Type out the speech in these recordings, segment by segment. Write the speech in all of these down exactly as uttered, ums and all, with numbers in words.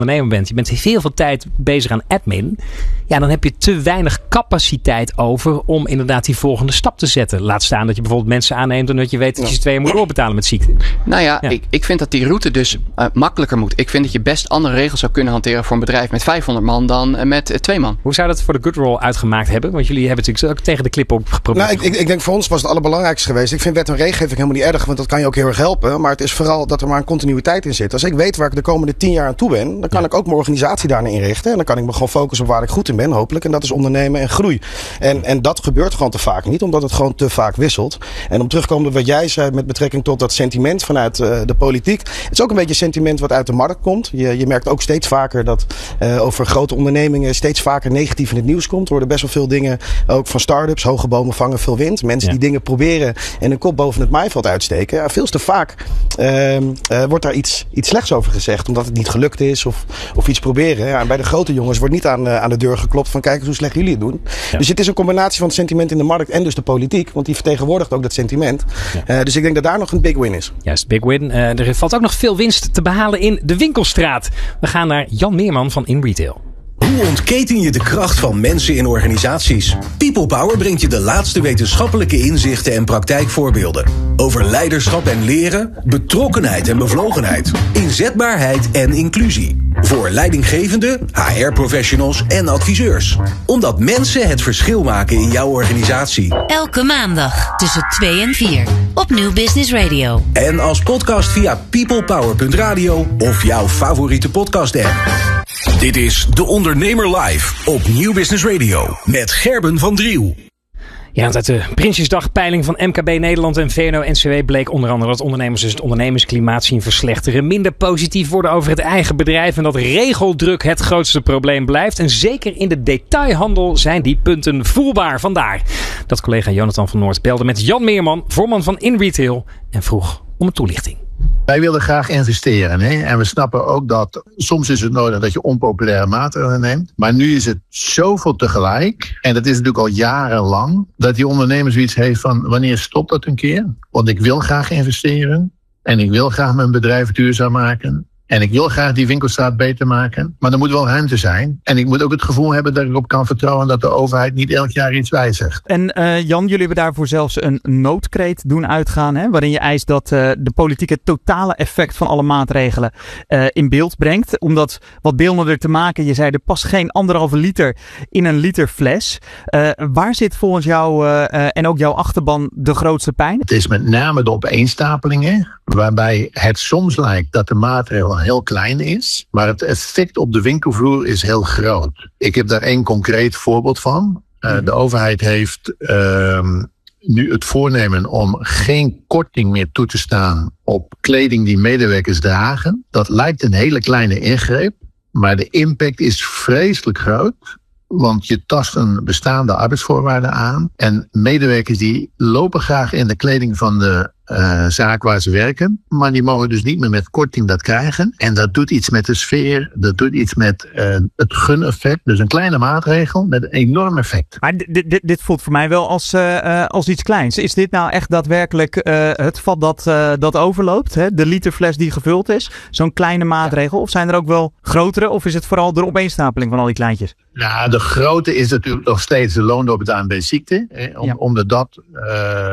ondernemer bent, je bent heel veel tijd bezig aan admin. Ja, dan heb je te weinig capaciteit over om inderdaad die volgende stap te zetten. Laat staan dat je bijvoorbeeld mensen aanneemt en dat je weet dat je ze twee jaar moet doorbetalen met ziekte. Nou ja, ja. Ik, ik vind dat die route dus uh, makkelijker moet. Ik vind dat je best andere regels zou kunnen hanteren voor een bedrijf met vijfhonderd man dan uh, met uh, twee man. Hoe zou dat voor de Good Roll uitgemaakt hebben? Want jullie hebben natuurlijk ook tegen de klip op geprobeerd. Nou, ik, ik, ik denk voor ons was het allerbelangrijkste geweest. Ik vind wet en regelgeving helemaal niet erg, want dat kan je ook heel erg helpen. Maar het is vooral dat er maar een continuïteit in zit. Als ik weet waar ik de komende tien jaar aan toe ben, dan kan ja. ik ook mijn organisatie daarna inrichten. En dan kan ik me gewoon focussen op waar ik goed in ben, hopelijk. En dat is ondernemen en groei. En, en dat gebeurt gewoon te vaak niet, omdat het gewoon te vaak wisselt. En om terug te komen op wat jij zei met betrekking tot dat sentiment vanuit uh, de politiek. Het is ook een beetje sentiment wat uit de markt komt. Je, je merkt ook steeds vaker dat uh, over grote ondernemingen steeds vaker negatief in het nieuws komt. Er worden best wel veel dingen, ook van start-ups, hoge bomen vangen veel wind. Mensen ja. die dingen proberen en een kop boven het maaiveld uitsteken. Ja, veel te vaak uh, uh, wordt daar iets, iets slechts over gezegd, omdat het niet gelukt is of, of iets proberen. Ja, en bij de grote jongens wordt niet aan, uh, aan de deur geklopt van kijk eens hoe slecht jullie het doen. Ja. Dus het is een combinatie van het sentiment in de markt en dus de politiek, want die vertegenwoordigt ook dat sentiment. Ja. Uh, dus ik denk dat daar nog een big win is. Juist, big win. Uh, er valt ook nog veel winst te behalen in de winkelstraat. We gaan naar Jan Meerman van InRetail. Hoe ontketen je de kracht van mensen in organisaties? People Power brengt je de laatste wetenschappelijke inzichten en praktijkvoorbeelden. Over leiderschap en leren, betrokkenheid en bevlogenheid, inzetbaarheid en inclusie. Voor leidinggevenden, H R-professionals en adviseurs. Omdat mensen het verschil maken in jouw organisatie. Elke maandag tussen twee en vier op Nieuw Business Radio. En als podcast via peoplepower punt radio of jouw favoriete podcast-app. Dit is De Ondernemer Live op Nieuw Business Radio met Gerben van Driel. Ja, want uit de Prinsjesdagpeiling van M K B Nederland en V N O N C W bleek onder andere dat ondernemers dus het ondernemersklimaat zien verslechteren, minder positief worden over het eigen bedrijf en dat regeldruk het grootste probleem blijft. En zeker in de detailhandel zijn die punten voelbaar. Vandaar dat collega Jonathan van Noord belde met Jan Meerman, voorman van InRetail, en vroeg om een toelichting. Wij willen graag investeren. Hè? En we snappen ook dat soms is het nodig dat je onpopulaire maatregelen neemt. Maar nu is het zoveel tegelijk. En dat is natuurlijk al jarenlang. Dat die ondernemer zoiets heeft van wanneer stopt dat een keer? Want ik wil graag investeren. En ik wil graag mijn bedrijf duurzaam maken. En ik wil graag die winkelstraat beter maken. Maar er moet wel ruimte zijn. En ik moet ook het gevoel hebben dat ik erop kan vertrouwen dat de overheid niet elk jaar iets wijzigt. En uh, Jan, jullie hebben daarvoor zelfs een noodkreet doen uitgaan. Hè, waarin je eist dat uh, de politiek het totale effect van alle maatregelen uh, in beeld brengt. Om dat wat beeldender te maken. Je zei er past geen anderhalve liter in een liter fles. Uh, waar zit volgens jou uh, uh, en ook jouw achterban de grootste pijn? Het is met name de opeenstapelingen. Waarbij het soms lijkt dat de maatregel heel klein is. Maar het effect op de winkelvloer is heel groot. Ik heb daar één concreet voorbeeld van. Uh, de overheid heeft uh, nu het voornemen om geen korting meer toe te staan op kleding die medewerkers dragen. Dat lijkt een hele kleine ingreep. Maar de impact is vreselijk groot. Want je tast een bestaande arbeidsvoorwaarden aan. En medewerkers die lopen graag in de kleding van de uh, zaak waar ze werken. Maar die mogen dus niet meer met korting dat krijgen. En dat doet iets met de sfeer. Dat doet iets met uh, het guneffect. Dus een kleine maatregel met een enorm effect. Maar dit, dit, dit voelt voor mij wel als, uh, als iets kleins. Is dit nou echt daadwerkelijk uh, het vat dat, uh, dat overloopt? Hè? De literfles die gevuld is? Zo'n kleine maatregel? Of zijn er ook wel grotere? Of is het vooral de opeenstapeling van al die kleintjes? Nou, de grote is natuurlijk nog steeds de loondoorbetaling bij ziekte. Eh, om, ja. Omdat dat uh,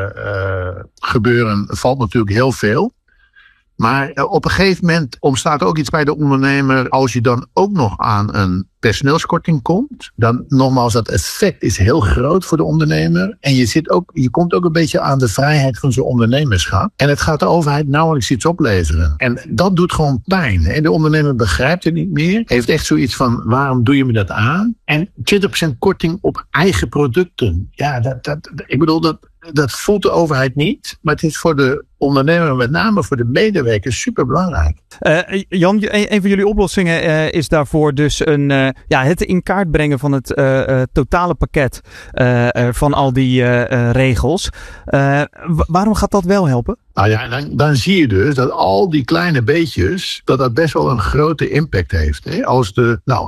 uh, gebeuren valt natuurlijk heel veel. Maar uh, op een gegeven moment ontstaat ook iets bij de ondernemer. Als je dan ook nog aan een personeelskorting komt. Dan nogmaals, dat effect is heel groot voor de ondernemer. En je, zit ook, je komt ook een beetje aan de vrijheid van zijn ondernemerschap. En het gaat de overheid nauwelijks iets opleveren. En dat doet gewoon pijn. En de ondernemer begrijpt het niet meer. Heeft echt zoiets van, waarom doe je me dat aan? En twintig procent korting op eigen producten. Ja, dat, dat, ik bedoel, dat, dat voelt de overheid niet. Maar het is voor de ondernemer, met name voor de medewerkers, super belangrijk. Uh, Jan, een, een van jullie oplossingen uh, is daarvoor dus een, uh, ja, het in kaart brengen van het uh, uh, totale pakket uh, uh, van al die uh, uh, regels. Uh, w- waarom gaat dat wel helpen? Nou ja, dan, dan zie je dus dat al die kleine beetjes, dat dat best wel een grote impact heeft. Hè? Als de, nou, de,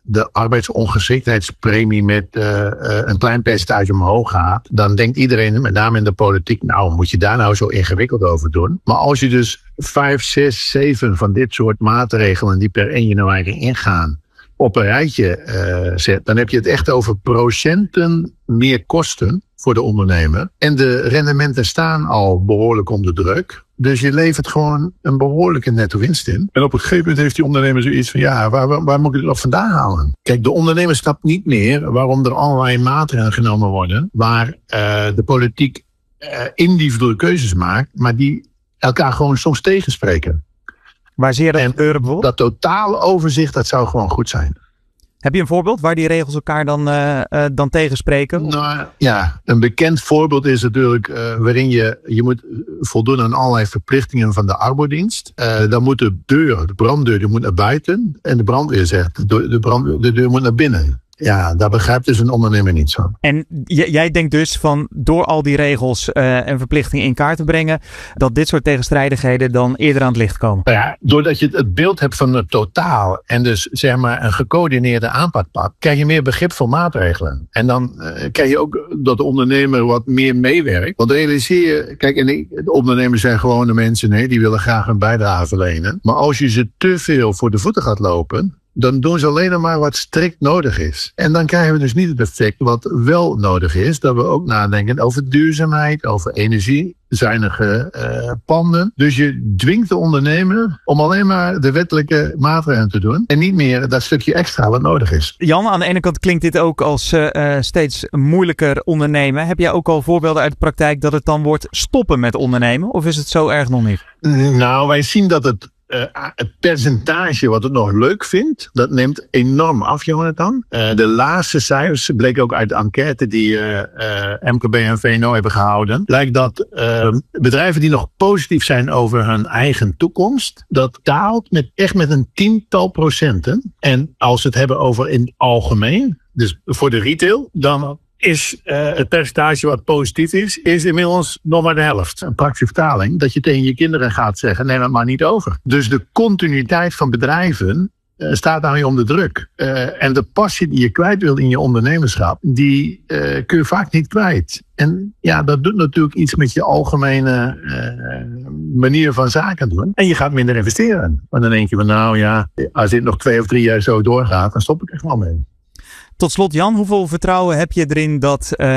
de arbeidsongeschiktheidspremie met uh, uh, een klein percentage omhoog gaat, dan denkt iedereen, met name in de politiek, nou moet je daar nou zo ingewikkeld over doen. Maar als je dus vijf, zes, zeven van dit soort maatregelen die per één januari ingaan, op een rijtje uh, zet, dan heb je het echt over procenten meer kosten voor de ondernemer. En de rendementen staan al behoorlijk onder druk. Dus je levert gewoon een behoorlijke netto winst in. En op een gegeven moment heeft die ondernemer zoiets van, ja, waar, waar, waar moet ik het nog vandaan halen? Kijk, de ondernemer snapt niet meer waarom er allerlei maatregelen genomen worden, waar uh, de politiek uh, individuele keuzes maakt, maar die elkaar gewoon soms tegenspreken. Waar zie je dat en gebeuren bijvoorbeeld? Dat totale overzicht, dat zou gewoon goed zijn. Heb je een voorbeeld waar die regels elkaar dan, uh, uh, dan tegenspreken? Nou ja, een bekend voorbeeld is natuurlijk uh, waarin je, je moet voldoen aan allerlei verplichtingen van de arbeidsdienst. Uh, dan moet de deur, de branddeur, die moet naar buiten. En de brandweer zegt, de, de, brand, de deur moet naar binnen. Ja, daar begrijpt dus een ondernemer niet zo. En j- jij denkt dus van door al die regels uh, en verplichtingen in kaart te brengen, dat dit soort tegenstrijdigheden dan eerder aan het licht komen? Nou ja, doordat je het beeld hebt van het totaal en dus zeg maar een gecoördineerde aanpak pakt, krijg je meer begrip voor maatregelen. En dan uh, krijg je ook dat de ondernemer wat meer meewerkt. Want realiseer je, kijk, en de ondernemers zijn gewone mensen, nee, die willen graag een bijdrage verlenen. Maar als je ze te veel voor de voeten gaat lopen, dan doen ze alleen maar wat strikt nodig is. En dan krijgen we dus niet het effect wat wel nodig is. Dat we ook nadenken over duurzaamheid, over energiezuinige uh, panden. Dus je dwingt de ondernemer om alleen maar de wettelijke maatregelen te doen. En niet meer dat stukje extra wat nodig is. Jan, aan de ene kant klinkt dit ook als uh, steeds moeilijker ondernemen. Heb jij ook al voorbeelden uit de praktijk dat het dan wordt stoppen met ondernemen? Of is het zo erg nog niet? Nou, wij zien dat het Uh, het percentage wat het nog leuk vindt, dat neemt enorm af, Jonathan. Uh, de laatste cijfers, bleek ook uit de enquête die uh, uh, M K B en V N O hebben gehouden, blijkt dat uh, bedrijven die nog positief zijn over hun eigen toekomst, dat daalt met, echt met een tiental procenten. En als we het hebben over in het algemeen, dus voor de retail, dan is uh, het percentage wat positief is, is inmiddels nog maar de helft. Een praktische vertaling, dat je tegen je kinderen gaat zeggen, neem het maar niet over. Dus de continuïteit van bedrijven uh, staat nou onder druk. Uh, en de passie die je kwijt wil in je ondernemerschap, die uh, kun je vaak niet kwijt. En ja, dat doet natuurlijk iets met je algemene uh, manier van zaken doen. En je gaat minder investeren. Maar dan denk je van, nou ja, als dit nog twee of drie jaar zo doorgaat, dan stop ik er gewoon mee. Tot slot, Jan, hoeveel vertrouwen heb je erin dat uh,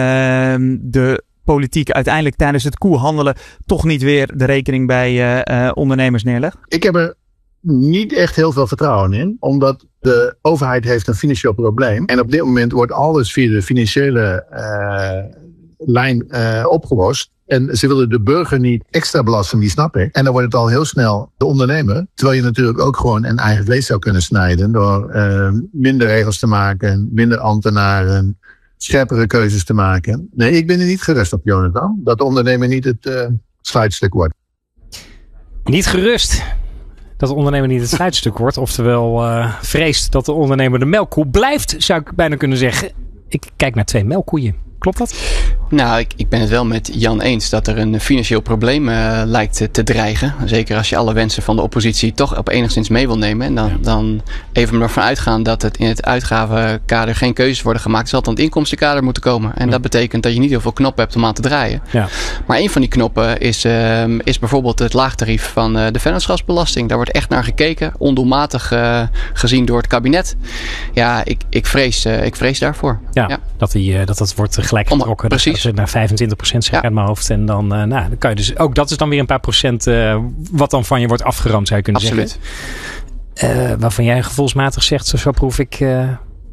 de politiek uiteindelijk tijdens het koehandelen toch niet weer de rekening bij uh, uh, ondernemers neerlegt? Ik heb er niet echt heel veel vertrouwen in, omdat de overheid heeft een financieel probleem. En op dit moment wordt alles via de financiële uh, lijn uh, opgelost. En ze willen de burger niet extra belasten, die snap ik. En dan wordt het al heel snel de ondernemer. Terwijl je natuurlijk ook gewoon een eigen vlees zou kunnen snijden. Door uh, minder regels te maken, minder ambtenaren, scherpere keuzes te maken. Nee, ik ben er niet gerust op, Jonathan. Dat de ondernemer niet het uh, sluitstuk wordt. Niet gerust dat de ondernemer niet het sluitstuk wordt. Oftewel uh, vreest dat de ondernemer de melkkoe blijft, zou ik bijna kunnen zeggen. Ik kijk naar twee melkkoeien. Klopt dat? Nou, ik, ik ben het wel met Jan eens dat er een financieel probleem uh, lijkt te dreigen. Zeker als je alle wensen van de oppositie toch op enigszins mee wil nemen. En dan, ja. dan even ervan uitgaan dat het in het uitgavenkader geen keuzes worden gemaakt. Zal het aan het inkomstenkader moeten komen. En ja. dat betekent dat je niet heel veel knoppen hebt om aan te draaien. Ja. Maar een van die knoppen is, uh, is bijvoorbeeld het laagtarief van uh, de vennootschapsbelasting. Daar wordt echt naar gekeken. Ondoelmatig uh, gezien door het kabinet. Ja, ik, ik, vrees, uh, ik vrees daarvoor. Ja, ja. Dat, die, uh, dat dat wordt gelijk getrokken. Om, precies. Dat naar vijfentwintig procent zeg ik ja. uit mijn hoofd. En dan, uh, nou, dan kan je dus ook dat is dan weer een paar procent uh, wat dan van je wordt afgeramd, zou je kunnen Absoluut. zeggen. Uh, waarvan jij gevoelsmatig zegt, zo, zo proef ik. Uh,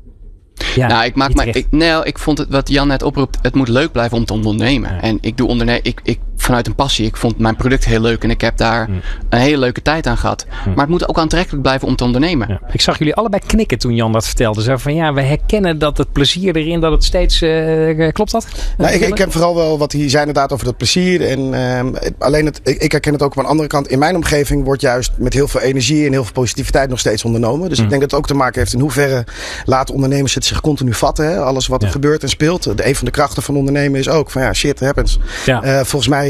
ja, nou, ik maak maar. Ik, nou, ik vond het wat Jan net oproept. Het moet leuk blijven om te ondernemen. Ja. En ik doe ondernemen. Ik, ik vanuit een passie. Ik vond mijn product heel leuk en ik heb daar mm. een hele leuke tijd aan gehad. Mm. Maar het moet ook aantrekkelijk blijven om te ondernemen. Ja. Ik zag jullie allebei knikken toen Jan dat vertelde. Zo van ja, we herkennen dat het plezier erin, dat het steeds. Uh, klopt dat? Nou, ik, ik heb vooral wel wat hij zei inderdaad over dat plezier. En uh, alleen het, ik, ik herken het ook op een andere kant. In mijn omgeving wordt juist met heel veel energie en heel veel positiviteit nog steeds ondernomen. Dus mm. ik denk dat het ook te maken heeft in hoeverre laten ondernemers het zich continu vatten. Hè? Alles wat er ja. gebeurt en speelt. De, een van de krachten van ondernemen is ook van ja, shit happens. Ja. Uh, volgens mij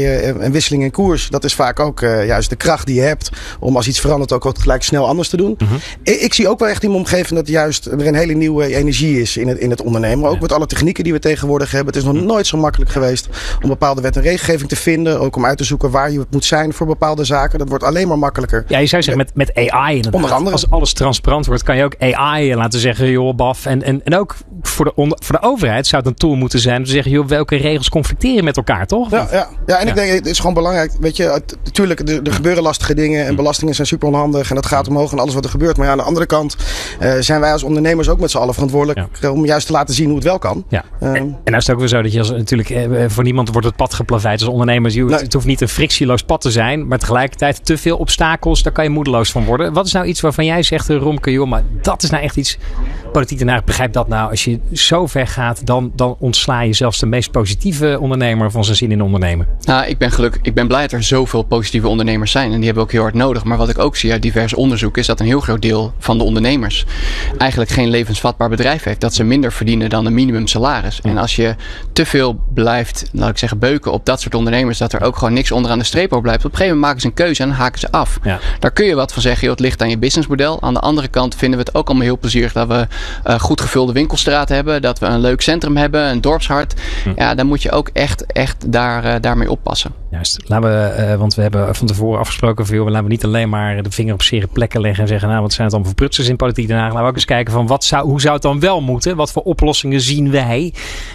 partijen en wisseling in koers. Dat is vaak ook uh, juist de kracht die je hebt om als iets verandert ook gelijk snel anders te doen. Mm-hmm. Ik, ik zie ook wel echt in mijn omgeving dat juist er een hele nieuwe energie is in het, in het ondernemen. Ook ja. met alle technieken die we tegenwoordig hebben. Het is nog nooit zo makkelijk geweest om bepaalde wet en regelgeving te vinden. Ook om uit te zoeken waar je moet zijn voor bepaalde zaken. Dat wordt alleen maar makkelijker. Ja, je zou zeggen met, met A I inderdaad. Onder andere. Als alles transparant wordt, kan je ook A I laten zeggen, joh, baf. En, en, en ook voor de, onder, voor de overheid zou het een tool moeten zijn om te zeggen, joh, welke regels conflicteren met elkaar, toch? Ja, ja. ja en ja. ik denk, het is gewoon belangrijk. Weet je, natuurlijk, er, er gebeuren lastige dingen en belastingen zijn super onhandig en dat gaat omhoog en alles wat er gebeurt. Maar ja, aan de andere kant uh, zijn wij als ondernemers ook met z'n allen verantwoordelijk ja. om juist te laten zien hoe het wel kan. Ja. Uh, en, en nou is het ook weer zo dat je als, natuurlijk uh, voor niemand wordt het pad geplaveid als ondernemers. Je, nee. Het hoeft niet een frictieloos pad te zijn, maar tegelijkertijd te veel obstakels, daar kan je moedeloos van worden. Wat is nou iets waarvan jij zegt, Romke, joh, maar dat is nou echt iets, politiek Den Haag, begrijp dat nou. Als je zo ver gaat, dan, dan ontsla je zelfs de meest positieve ondernemer van zijn zin in ondernemen. Nou, ik ben gelukkig, ik ben blij dat er zoveel positieve ondernemers zijn en die hebben we ook heel hard nodig. Maar wat ik ook zie uit divers onderzoek is dat een heel groot deel van de ondernemers eigenlijk geen levensvatbaar bedrijf heeft. Dat ze minder verdienen dan een minimum salaris. En als je te veel blijft, laat ik zeggen, beuken op dat soort ondernemers, dat er ook gewoon niks onderaan de streep op blijft. Op een gegeven moment maken ze een keuze en dan haken ze af. Ja. Daar kun je wat van zeggen, joh, het ligt aan je businessmodel. Aan de andere kant vinden we het ook allemaal heel plezierig dat we uh, goed gevulde winkelstraat hebben, dat we een leuk centrum hebben, een dorpshart. Hm. Ja, dan moet je ook echt, echt daar, uh, daarmee oppassen. Juist. Laten we, uh, want we hebben van tevoren afgesproken van, joh, laten we niet alleen maar de vinger op zere plekken leggen en zeggen, nou, wat zijn het allemaal voor prutsers in politiek Den Haag. Laten we ook eens kijken van, wat zou, hoe zou het dan wel moeten? Wat voor oplossingen zien wij?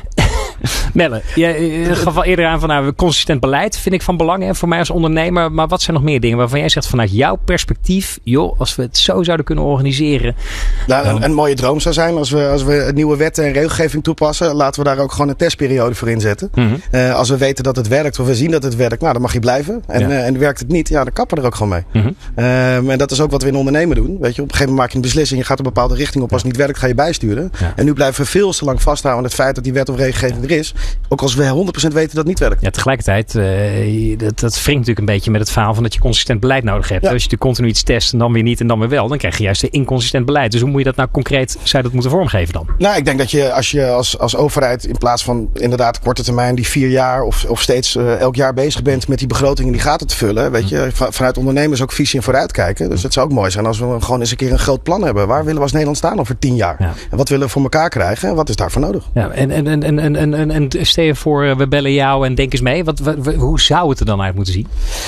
Melle, je gaf al eerder aan van, nou, consistent beleid vind ik van belang, hè, voor mij als ondernemer. Maar wat zijn nog meer dingen waarvan jij zegt vanuit jouw perspectief, joh, als we het zo zouden kunnen organiseren. Nou, een, een mooie droom zou zijn als we, als we nieuwe wetten en regelgeving toepassen. Laten we daar ook gewoon een testperiode voor inzetten. Mm-hmm. Uh, als we weten dat het werkt of we zien dat het werkt, nou, dan mag je blijven. En, ja. uh, en werkt het niet, ja, dan kappen we er ook gewoon mee. Mm-hmm. Um, en dat is ook wat we in ondernemen doen. Weet je, op een gegeven moment maak je een beslissing, je gaat een bepaalde richting op. Als het niet werkt, ga je bijsturen. Ja. En nu blijven we veel te lang vasthouden aan het feit dat die wet of regelgeving er is. Ook als we honderd procent weten dat het niet werkt. Ja, tegelijkertijd, uh, dat, dat wringt natuurlijk een beetje met het verhaal van dat je consistent beleid nodig hebt. Ja. Als je natuurlijk continu iets test en dan weer niet en dan weer wel, dan krijg je juist een inconsistent beleid. Dus hoe moet je dat nou concreet, zou je dat moeten vormgeven dan? Nou, ik denk dat je als je als, als overheid in plaats van inderdaad korte termijn die vier jaar of, of steeds uh, elk jaar bezig bent met die begroting in die gaten te vullen, weet je, van, vanuit ondernemers ook visie en vooruitkijken. Dus het zou ook mooi zijn als we gewoon eens een keer een groot plan hebben. Waar willen we als Nederland staan over tien jaar? Ja. En wat willen we voor elkaar krijgen en wat is daarvoor nodig? Ja, en, en, en, en, en, en, en stel je voor, we bellen jou en denk eens mee. Wat, wat, hoe zou het er dan uit moeten zien?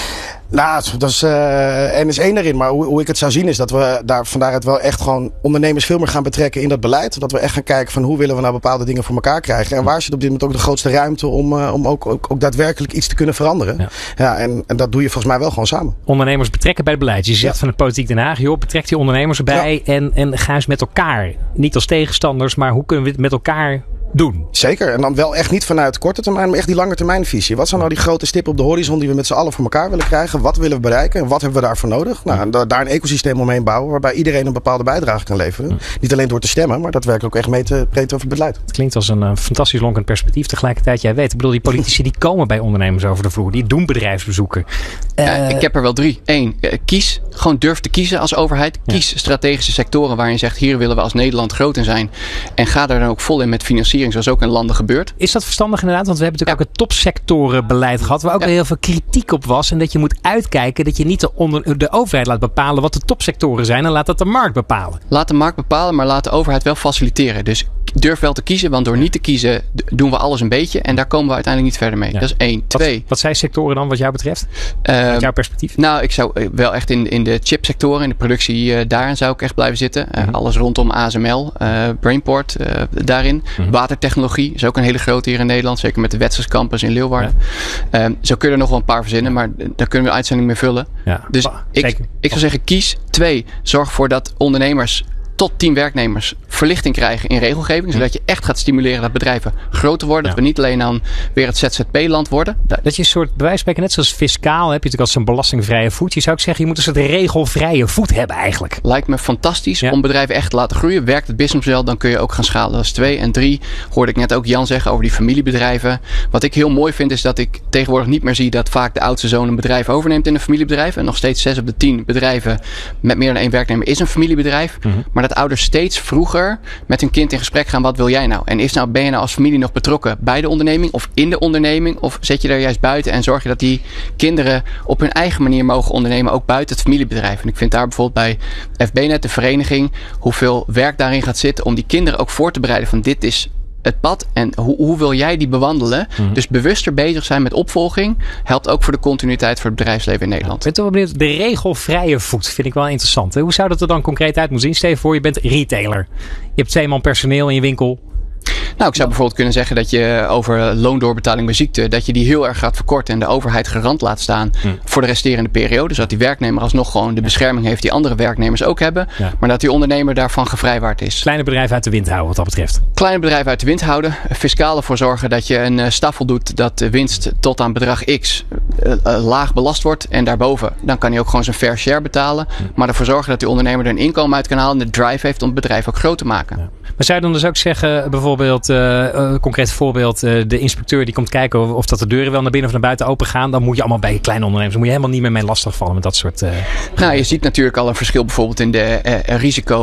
Nou, dat is uh, N is één erin. Maar hoe, hoe ik het zou zien is dat we daar vandaar het wel echt gewoon ondernemers veel meer gaan betrekken in dat beleid. Dat we echt gaan kijken van hoe willen we nou bepaalde dingen voor elkaar krijgen. En waar zit op dit moment ook de grootste ruimte om, uh, om ook, ook, ook daadwerkelijk iets te kunnen veranderen. Ja, ja en, en dat doe je volgens mij wel gewoon samen. Ondernemers betrekken bij het beleid. Je zegt ja. van de politiek Den Haag, joh, betrek die ondernemers erbij ja. en, en ga eens met elkaar. Niet als tegenstanders, maar hoe kunnen we het met elkaar doen? Zeker. En dan wel echt niet vanuit korte termijn, maar echt die lange termijn visie. Wat zijn nou die grote stippen op de horizon die we met z'n allen voor elkaar willen krijgen? Wat willen we bereiken? En wat hebben we daarvoor nodig? Nou, daar een ecosysteem omheen bouwen waarbij iedereen een bepaalde bijdrage kan leveren. Ja. Niet alleen door te stemmen, maar daadwerkelijk ook echt mee te praten over het beleid. Het klinkt als een uh, fantastisch lonkend perspectief. Tegelijkertijd, jij weet, ik bedoel, die politici die komen bij ondernemers over de vloer. Die doen bedrijfsbezoeken. Uh, ja, ik heb er wel drie. Eén, uh, kies. Gewoon durf te kiezen als overheid. Kies ja. strategische sectoren waar je zegt, hier willen we als Nederland groot in zijn. En ga er dan ook vol in met financiering, zoals ook in landen gebeurt. Is dat verstandig inderdaad? Want we hebben natuurlijk ja. ook het topsectorenbeleid gehad, waar ook ja. heel veel kritiek op was. En dat je moet uitkijken dat je niet de, onder, de overheid laat bepalen wat de topsectoren zijn en laat dat de markt bepalen. Laat de markt bepalen, maar laat de overheid wel faciliteren. Dus durf wel te kiezen, want door niet te kiezen doen we alles een beetje. En daar komen we uiteindelijk niet verder mee. Ja. Dat is één. Twee. Wat, wat zijn sectoren dan wat jou betreft? Uh, Uit jouw perspectief? Nou, ik zou wel echt in, in de chipsectoren, in de productie, uh, daarin zou ik echt blijven zitten. Uh, mm-hmm. Alles rondom A S M L, uh, Brainport, uh, daarin. Mm-hmm. Watertechnologie is ook een hele grote hier in Nederland. Zeker met de Wetsers Campus in Leeuwarden. Ja. Um, zo kun je er nog wel een paar verzinnen, maar daar kunnen we de uitzending mee vullen. Ja. Dus bah, ik, ik zou zeggen, kies. Twee, zorg ervoor dat ondernemers tot tien werknemers verlichting krijgen in regelgeving. Zodat je echt gaat stimuleren dat bedrijven groter worden. Ja. Dat we niet alleen dan weer het Z Z P-land worden. Dat je een soort, bij wijze van spreken, net zoals fiscaal, heb je natuurlijk als een belastingvrije voet. Je zou ook zeggen, je moet een soort regelvrije voet hebben eigenlijk. Lijkt me fantastisch ja. om bedrijven echt te laten groeien. Werkt het businessmodel, dan kun je ook gaan schalen. Dat is twee. En drie, hoorde ik net ook Jan zeggen over die familiebedrijven. Wat ik heel mooi vind, is dat ik tegenwoordig niet meer zie dat vaak de oudste zoon een bedrijf overneemt in een familiebedrijf. En nog steeds zes op de tien bedrijven met meer dan één werknemer is een familiebedrijf. Mm-hmm. Maar dat ouders steeds vroeger moeder met hun kind in gesprek gaan. Wat wil jij nou? En is nou, ben je nou als familie nog betrokken bij de onderneming of in de onderneming? Of zet je daar juist buiten en zorg je dat die kinderen op hun eigen manier mogen ondernemen, ook buiten het familiebedrijf? En ik vind daar bijvoorbeeld bij F B Net, de vereniging, hoeveel werk daarin gaat zitten om die kinderen ook voor te bereiden van dit is het pad en hoe, hoe wil jij die bewandelen? Mm-hmm. Dus bewuster bezig zijn met opvolging helpt ook voor de continuïteit voor het bedrijfsleven in Nederland. Ja, ik ben toch benieuwd, de regelvrije voet vind ik wel interessant. Hè? Hoe zou dat er dan concreet uit moeten zien? Stel je voor, je bent retailer. Je hebt twee man personeel in je winkel. Nou, ik zou bijvoorbeeld kunnen zeggen dat je over loondoorbetaling bij ziekte, dat je die heel erg gaat verkorten en de overheid garant laat staan hmm. voor de resterende periode. Zodat die werknemer alsnog gewoon de bescherming heeft die andere werknemers ook hebben. Ja. Maar dat die ondernemer daarvan gevrijwaard is. Kleine bedrijven uit de wind houden wat dat betreft. Kleine bedrijven uit de wind houden. Fiscaal ervoor zorgen dat je een staffel doet dat de winst tot aan bedrag X uh, uh, laag belast wordt. En daarboven, dan kan hij ook gewoon zijn fair share betalen. Hmm. Maar ervoor zorgen dat die ondernemer er een inkomen uit kan halen en de drive heeft om het bedrijf ook groot te maken. Ja. Maar zou je dan dus ook zeggen, bijvoorbeeld, uh, uh, concreet voorbeeld, uh, de inspecteur die komt kijken of, of dat de deuren wel naar binnen of naar buiten open gaan, dan moet je allemaal bij kleine ondernemers, dan moet je helemaal niet meer mee lastigvallen met dat soort... Uh, nou, je ziet natuurlijk al een verschil bijvoorbeeld in de uh,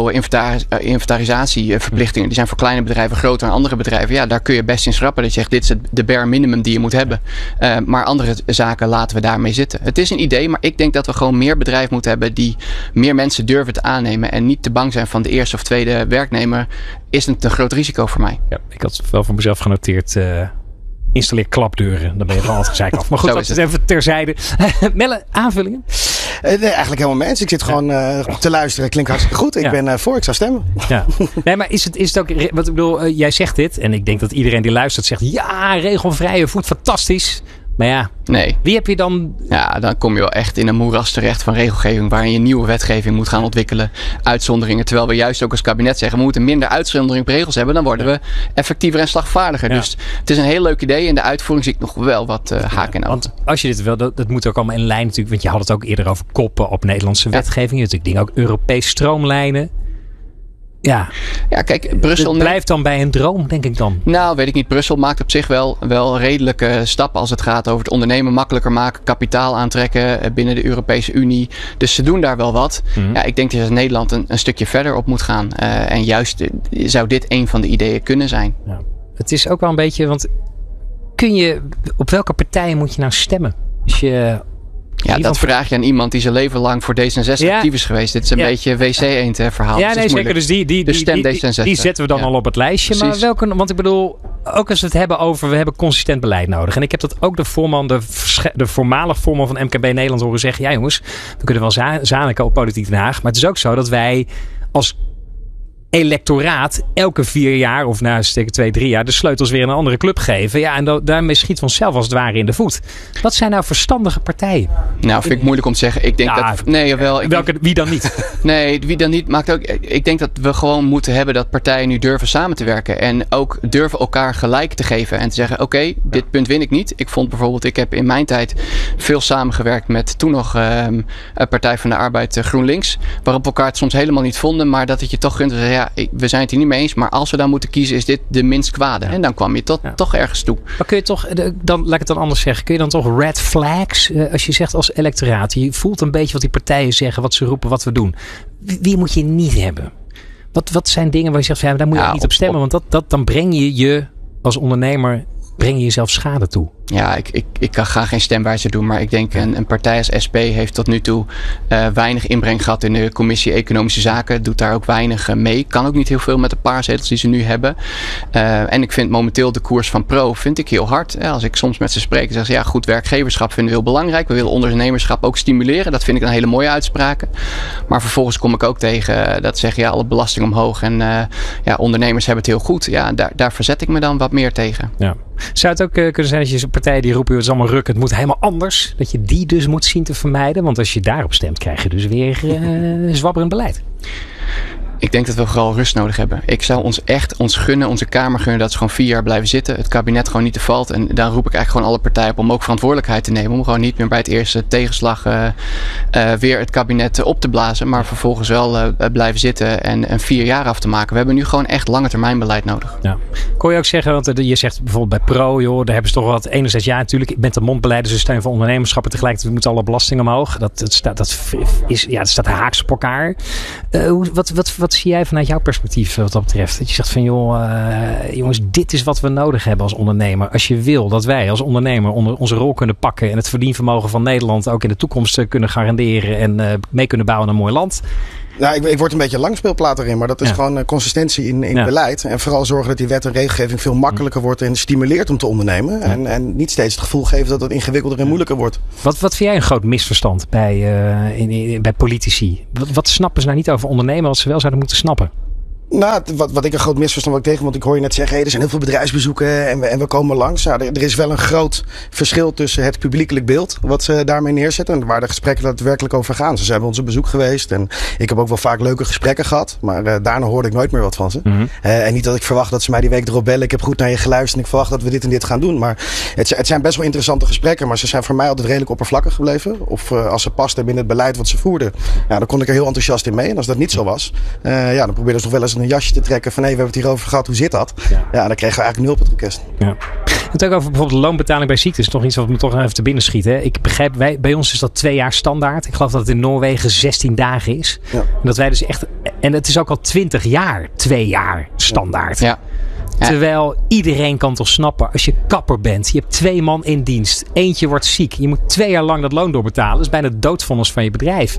risico-inventarisatieverplichtingen. Die zijn voor kleine bedrijven groter dan andere bedrijven. Ja, daar kun je best in schrappen dat je zegt, dit is het, de bare minimum die je moet hebben. Uh, maar andere zaken laten we daarmee zitten. Het is een idee, maar ik denk dat we gewoon meer bedrijven moeten hebben die meer mensen durven te aannemen en niet te bang zijn van de eerste of tweede werknemer. Is het een groot risico voor mij? Ja, ik had wel voor mezelf genoteerd. Uh, installeer klapdeuren. Dan ben je van altijd gezeik af. Maar goed, dat is even terzijde. Melle, aanvullingen? Uh, nee, eigenlijk helemaal mee eens. Ik zit gewoon uh, te luisteren. Klinkt hartstikke goed. Ik ja. ben uh, voor. Ik zou stemmen. Ja. Nee, maar is het, is het ook... Wat ik bedoel, uh, jij zegt dit. En ik denk dat iedereen die luistert zegt... Ja, regelvrije voet, fantastisch. Maar ja, nee. Wie heb je dan... Ja, dan kom je wel echt in een moeras terecht van regelgeving waarin je nieuwe wetgeving moet gaan ontwikkelen. Uitzonderingen. Terwijl we juist ook als kabinet zeggen, we moeten minder uitzondering op regels hebben. Dan worden we effectiever en slagvaardiger. Ja. Dus het is een heel leuk idee. In de uitvoering zie ik nog wel wat uh, haken en ogen. Want als je dit wil, dat, dat moet ook allemaal in lijn natuurlijk. Want je had het ook eerder over koppen op Nederlandse ja. wetgeving. Je hebt natuurlijk dingen ook Europees stroomlijnen. Ja, ja kijk, Brussel... Het blijft dan bij een droom, denk ik dan. Nou, weet ik niet. Brussel maakt op zich wel, wel redelijke stappen als het gaat over het ondernemen makkelijker maken, kapitaal aantrekken binnen de Europese Unie. Dus ze doen daar wel wat. Mm-hmm. Ja, ik denk dat Nederland een, een stukje verder op moet gaan. Uh, en juist uh, zou dit een van de ideeën kunnen zijn. Ja. Het is ook wel een beetje, want kun je, op welke partijen moet je nou stemmen? Als je... Ja, dat vraag je aan iemand die zijn leven lang voor D zesenzestig ja. actief is geweest. Dit is een ja. beetje W C-eend verhaal. Ja, nee, zeker. Dus die, die, dus die, stem die, D zesenzestig. Die zetten we dan ja. al op het lijstje. Precies. Maar welke, want ik bedoel, ook als we het hebben over, we hebben consistent beleid nodig. En ik heb dat ook de voorman, de, de voormalig voorman van M K B Nederland horen zeggen. Ja jongens, we kunnen wel za- zaniken op Politiek Den Haag. Maar het is ook zo dat wij als electoraat elke vier jaar of na steken twee, drie jaar de sleutels weer aan een andere club geven. Ja, en da- daarmee schiet we onszelf als het ware in de voet. Wat zijn nou verstandige partijen? Nou, vind ik moeilijk om te zeggen. Ik denk ja, dat... Nee, jawel. Ik welke, wie dan niet? Nee, wie dan niet maakt ook... Ik denk dat we gewoon moeten hebben dat partijen nu durven samen te werken. En ook durven elkaar gelijk te geven. En te zeggen, oké, okay, dit ja. punt win ik niet. Ik vond bijvoorbeeld, ik heb in mijn tijd veel samengewerkt met toen nog um, Partij van de Arbeid uh, GroenLinks. Waarop we elkaar het soms helemaal niet vonden. Maar dat het je toch gunt te zeggen, ja, we zijn het hier niet mee eens. Maar als we dan moeten kiezen, is dit de minst kwade. Ja. En dan kwam je tot, ja. toch ergens toe. Maar kun je toch, dan, laat ik het dan anders zeggen. Kun je dan toch red flags, uh, als je zegt als electoraat. Je voelt een beetje wat die partijen zeggen, wat ze roepen, wat we doen. Wie, wie moet je niet hebben? Wat, wat zijn dingen waar je zegt, ja, daar moet je ja, niet op stemmen. Op, want dat, dat, dan breng je je als ondernemer, breng je jezelf schade toe. Ja, ik, ik, ik kan graag geen stemwijzer doen. Maar ik denk een, een partij als S P heeft tot nu toe uh, weinig inbreng gehad in de commissie Economische Zaken. Doet daar ook weinig uh, mee. Kan ook niet heel veel met de paar zetels die ze nu hebben. Uh, en ik vind momenteel de koers van Pro vind ik heel hard. Ja, als ik soms met ze spreek, zeggen ze ja, goed werkgeverschap vinden we heel belangrijk. We willen ondernemerschap ook stimuleren. Dat vind ik een hele mooie uitspraken. Maar vervolgens kom ik ook tegen uh, dat zeggen ja, alle belasting omhoog. En uh, ja, ondernemers hebben het heel goed. Ja, daar, daar verzet ik me dan wat meer tegen. Ja. Zou het ook uh, kunnen zijn dat je partijen die roepen het is allemaal ruk, het moet helemaal anders. Dat je die dus moet zien te vermijden. Want als je daarop stemt, krijg je dus weer uh, zwabberend beleid. Ik denk dat we vooral rust nodig hebben. Ik zou ons echt ons gunnen, onze Kamer gunnen, dat ze gewoon vier jaar blijven zitten. Het kabinet gewoon niet te valt. En dan roep ik eigenlijk gewoon alle partijen op om ook verantwoordelijkheid te nemen. Om gewoon niet meer bij het eerste tegenslag uh, uh, weer het kabinet op te blazen. Maar vervolgens wel uh, blijven zitten en een vier jaar af te maken. We hebben nu gewoon echt lange termijn beleid nodig. Ja. Kon je ook zeggen, want je zegt bijvoorbeeld bij Pro, joh, daar hebben ze toch wat. Enerzijds ja, natuurlijk, ik ben de mondbeleiders, dus steun voor ondernemerschap. En tegelijkertijd moeten alle belastingen omhoog. Dat, dat, staat, dat, is, ja, dat staat haaks op elkaar. Uh, wat, wat, wat wat zie jij vanuit jouw perspectief wat dat betreft? Dat je zegt van joh, uh, jongens, dit is wat we nodig hebben als ondernemer. Als je wil dat wij als ondernemer onder onze rol kunnen pakken en het verdienvermogen van Nederland ook in de toekomst kunnen garanderen en uh, mee kunnen bouwen naar een mooi land. Nou, ik, ik word een beetje langspeelplaat erin, maar dat is ja. gewoon uh, consistentie in, in ja. beleid. En vooral zorgen dat die wet en regelgeving veel makkelijker wordt en stimuleert om te ondernemen. Ja. En, en niet steeds het gevoel geven dat het ingewikkelder en moeilijker wordt. Wat, wat vind jij een groot misverstand bij, uh, in, in, bij politici? Wat, wat snappen ze nou niet over ondernemen wat ze wel zouden moeten snappen? Nou, wat, wat ik een groot misverstand wat ik tegen, want ik hoor je net zeggen, hey, er zijn heel veel bedrijfsbezoeken en we, en we komen langs. Nou, er, er is wel een groot verschil tussen het publiekelijk beeld, wat ze daarmee neerzetten, en waar de gesprekken daadwerkelijk over gaan. Ze zijn bij ons op bezoek geweest en ik heb ook wel vaak leuke gesprekken gehad, maar uh, daarna hoorde ik nooit meer wat van ze. Mm-hmm. Uh, en niet dat ik verwacht dat ze mij die week erop bellen, ik heb goed naar je geluisterd en ik verwacht dat we dit en dit gaan doen. Maar het, het zijn best wel interessante gesprekken, maar ze zijn voor mij altijd redelijk oppervlakkig gebleven. Of uh, als ze pasten binnen het beleid wat ze voerden, ja, dan kon ik er heel enthousiast in mee. En als dat niet zo was, uh, ja, dan probeerden ze nog wel eens een jasje te trekken van hé, hey, we hebben het hierover gehad, hoe zit dat? Ja, ja dan kregen we eigenlijk nul op het request. Ja. Het ook over bijvoorbeeld loonbetaling bij ziektes. Toch iets wat me toch even te binnen schiet. Hè? Ik begrijp, wij, bij ons is dat twee jaar standaard. Ik geloof dat het in Noorwegen zestien dagen is. Ja. En dat wij dus echt, en het is ook al twintig jaar, twee jaar standaard. Ja. Ja. Terwijl iedereen kan toch snappen, als je kapper bent, je hebt twee man in dienst, eentje wordt ziek, je moet twee jaar lang dat loon doorbetalen. Dat is bijna het doodvonnis van je bedrijf.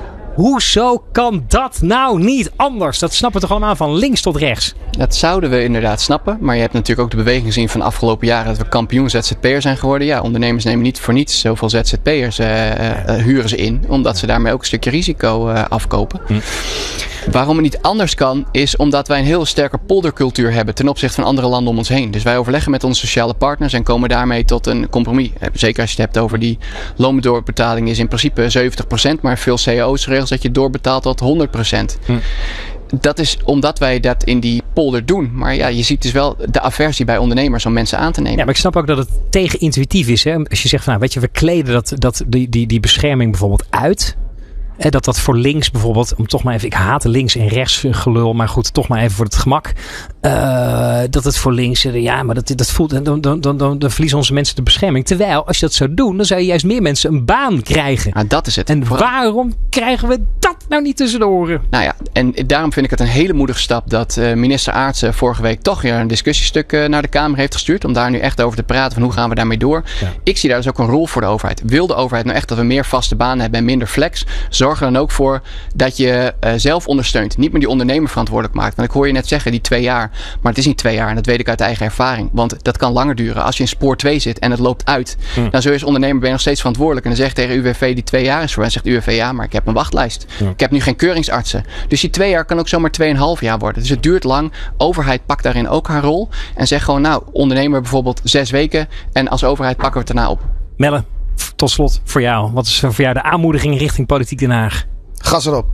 Hoezo kan dat nou niet anders? Dat snappen we toch allemaal van links tot rechts? Dat zouden we inderdaad snappen. Maar je hebt natuurlijk ook de beweging gezien van de afgelopen jaren dat we kampioen Z Z P'er zijn geworden. Ja, ondernemers nemen niet voor niets zoveel Z Z P'ers uh, uh, huren ze in. Omdat ze daarmee ook een stukje risico uh, afkopen. Hm. Waarom het niet anders kan, is omdat wij een heel sterke poldercultuur hebben ten opzichte van andere landen om ons heen. Dus wij overleggen met onze sociale partners en komen daarmee tot een compromis. Zeker als je het hebt over die loondoorbetaling is in principe zeventig procent, maar veel C E O's regels dat je doorbetaalt tot honderd procent. Hm. Dat is omdat wij dat in die polder doen. Maar ja, je ziet dus wel de aversie bij ondernemers om mensen aan te nemen. Ja, maar ik snap ook dat het tegenintuïtief is. Hè? Als je zegt van, nou, weet je, we kleden dat, dat, die, die, die bescherming bijvoorbeeld uit. Eh, dat dat voor links bijvoorbeeld, om toch maar even, ik haat links en rechts gelul, maar goed, toch maar even voor het gemak. Uh, dat het voor links, uh, ja, maar dat, dat voelt, dan, dan, dan, dan, dan verliezen onze mensen de bescherming. Terwijl, als je dat zou doen, dan zou je juist meer mensen een baan krijgen. Ah, dat is het. En Vooral... waarom krijgen we dat nou niet tussen de oren? Nou ja, en daarom vind ik het een hele moedige stap dat uh, minister Aartsen vorige week toch weer een discussiestuk uh, naar de Kamer heeft gestuurd. Om daar nu echt over te praten van hoe gaan we daarmee door. Ja. Ik zie daar dus ook een rol voor de overheid. Wil de overheid nou echt dat we meer vaste banen hebben en minder flex? Zorg er dan ook voor dat je uh, zelf ondersteunt. Niet meer die ondernemer verantwoordelijk maakt. Want ik hoor je net zeggen, die twee jaar. Maar het is niet twee jaar en dat weet ik uit eigen ervaring. Want dat kan langer duren. Als je in spoor twee zit en het loopt uit. Hmm. Dan zul je als ondernemer ben je nog steeds verantwoordelijk. En dan zeg je tegen U W V die twee jaar is voor. En zegt U W V ja, maar ik heb een wachtlijst. Hmm. Ik heb nu geen keuringsartsen. Dus die twee jaar kan ook zomaar tweeënhalf jaar worden. Dus het duurt lang. Overheid pakt daarin ook haar rol. En zeg gewoon nou, ondernemer bijvoorbeeld zes weken. En als overheid pakken we het daarna op. Melle, tot slot voor jou. Wat is voor jou de aanmoediging richting Politiek Den Haag? Gas erop.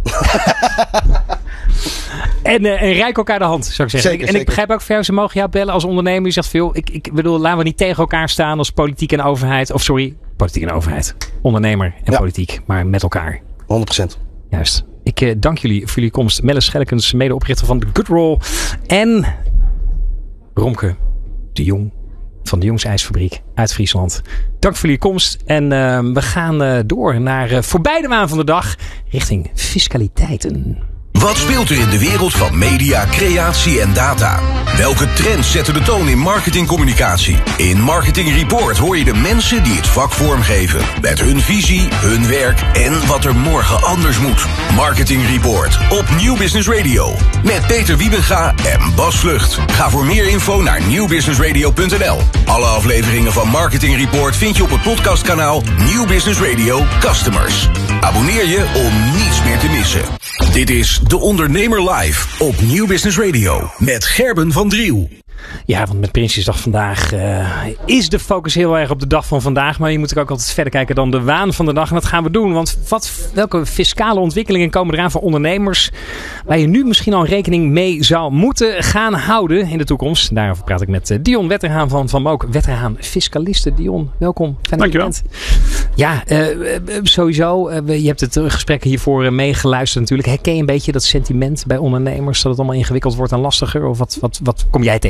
en, uh, en reik elkaar de hand, zou ik zeggen. Zeker, en zeker. ik begrijp ook, ver, ze mogen jou bellen als ondernemer. Je zegt veel, ik, ik bedoel, laten we niet tegen elkaar staan als politiek en overheid. Of sorry, politiek en overheid. Ondernemer en ja. politiek, maar met elkaar. honderd procent. Juist. Ik uh, dank jullie voor jullie komst. Melle Schellekens, medeoprichter van The Good Roll. En Romke de Jong van de Jongs IJsfabriek uit Friesland. Dank voor jullie komst. En uh, we gaan uh, door naar uh, voorbij de waan van de dag richting fiscaliteiten. Wat speelt er in de wereld van media, creatie en data? Welke trends zetten de toon in marketingcommunicatie? In Marketing Report hoor je de mensen die het vak vormgeven. Met hun visie, hun werk en wat er morgen anders moet. Marketing Report op Nieuw Business Radio. Met Peter Wiebenga en Bas Vlucht. Ga voor meer info naar nieuw business radio punt n l. Alle afleveringen van Marketing Report vind je op het podcastkanaal Nieuw Business Radio Customers. Abonneer je om niets meer te missen. Dit is De Ondernemer Live op Nieuw Business Radio met Gerben van Driel. Ja, want met Prinsjesdag vandaag uh, is de focus heel erg op de dag van vandaag. Maar je moet ook altijd verder kijken dan de waan van de dag. En dat gaan we doen. Want wat, welke fiscale ontwikkelingen komen eraan voor ondernemers waar je nu misschien al rekening mee zou moeten gaan houden in de toekomst? Daarover praat ik met uh, Dion Wetterhaan van Van Mook. Wetterhaan Fiscalisten. Dion, welkom. Fijn dat je bent. Ja, uh, sowieso. Uh, je hebt het uh, gesprek hiervoor uh, meegeluisterd natuurlijk. Herken je een beetje dat sentiment bij ondernemers? Dat het allemaal ingewikkeld wordt en lastiger? Of wat, wat, wat kom jij tegen?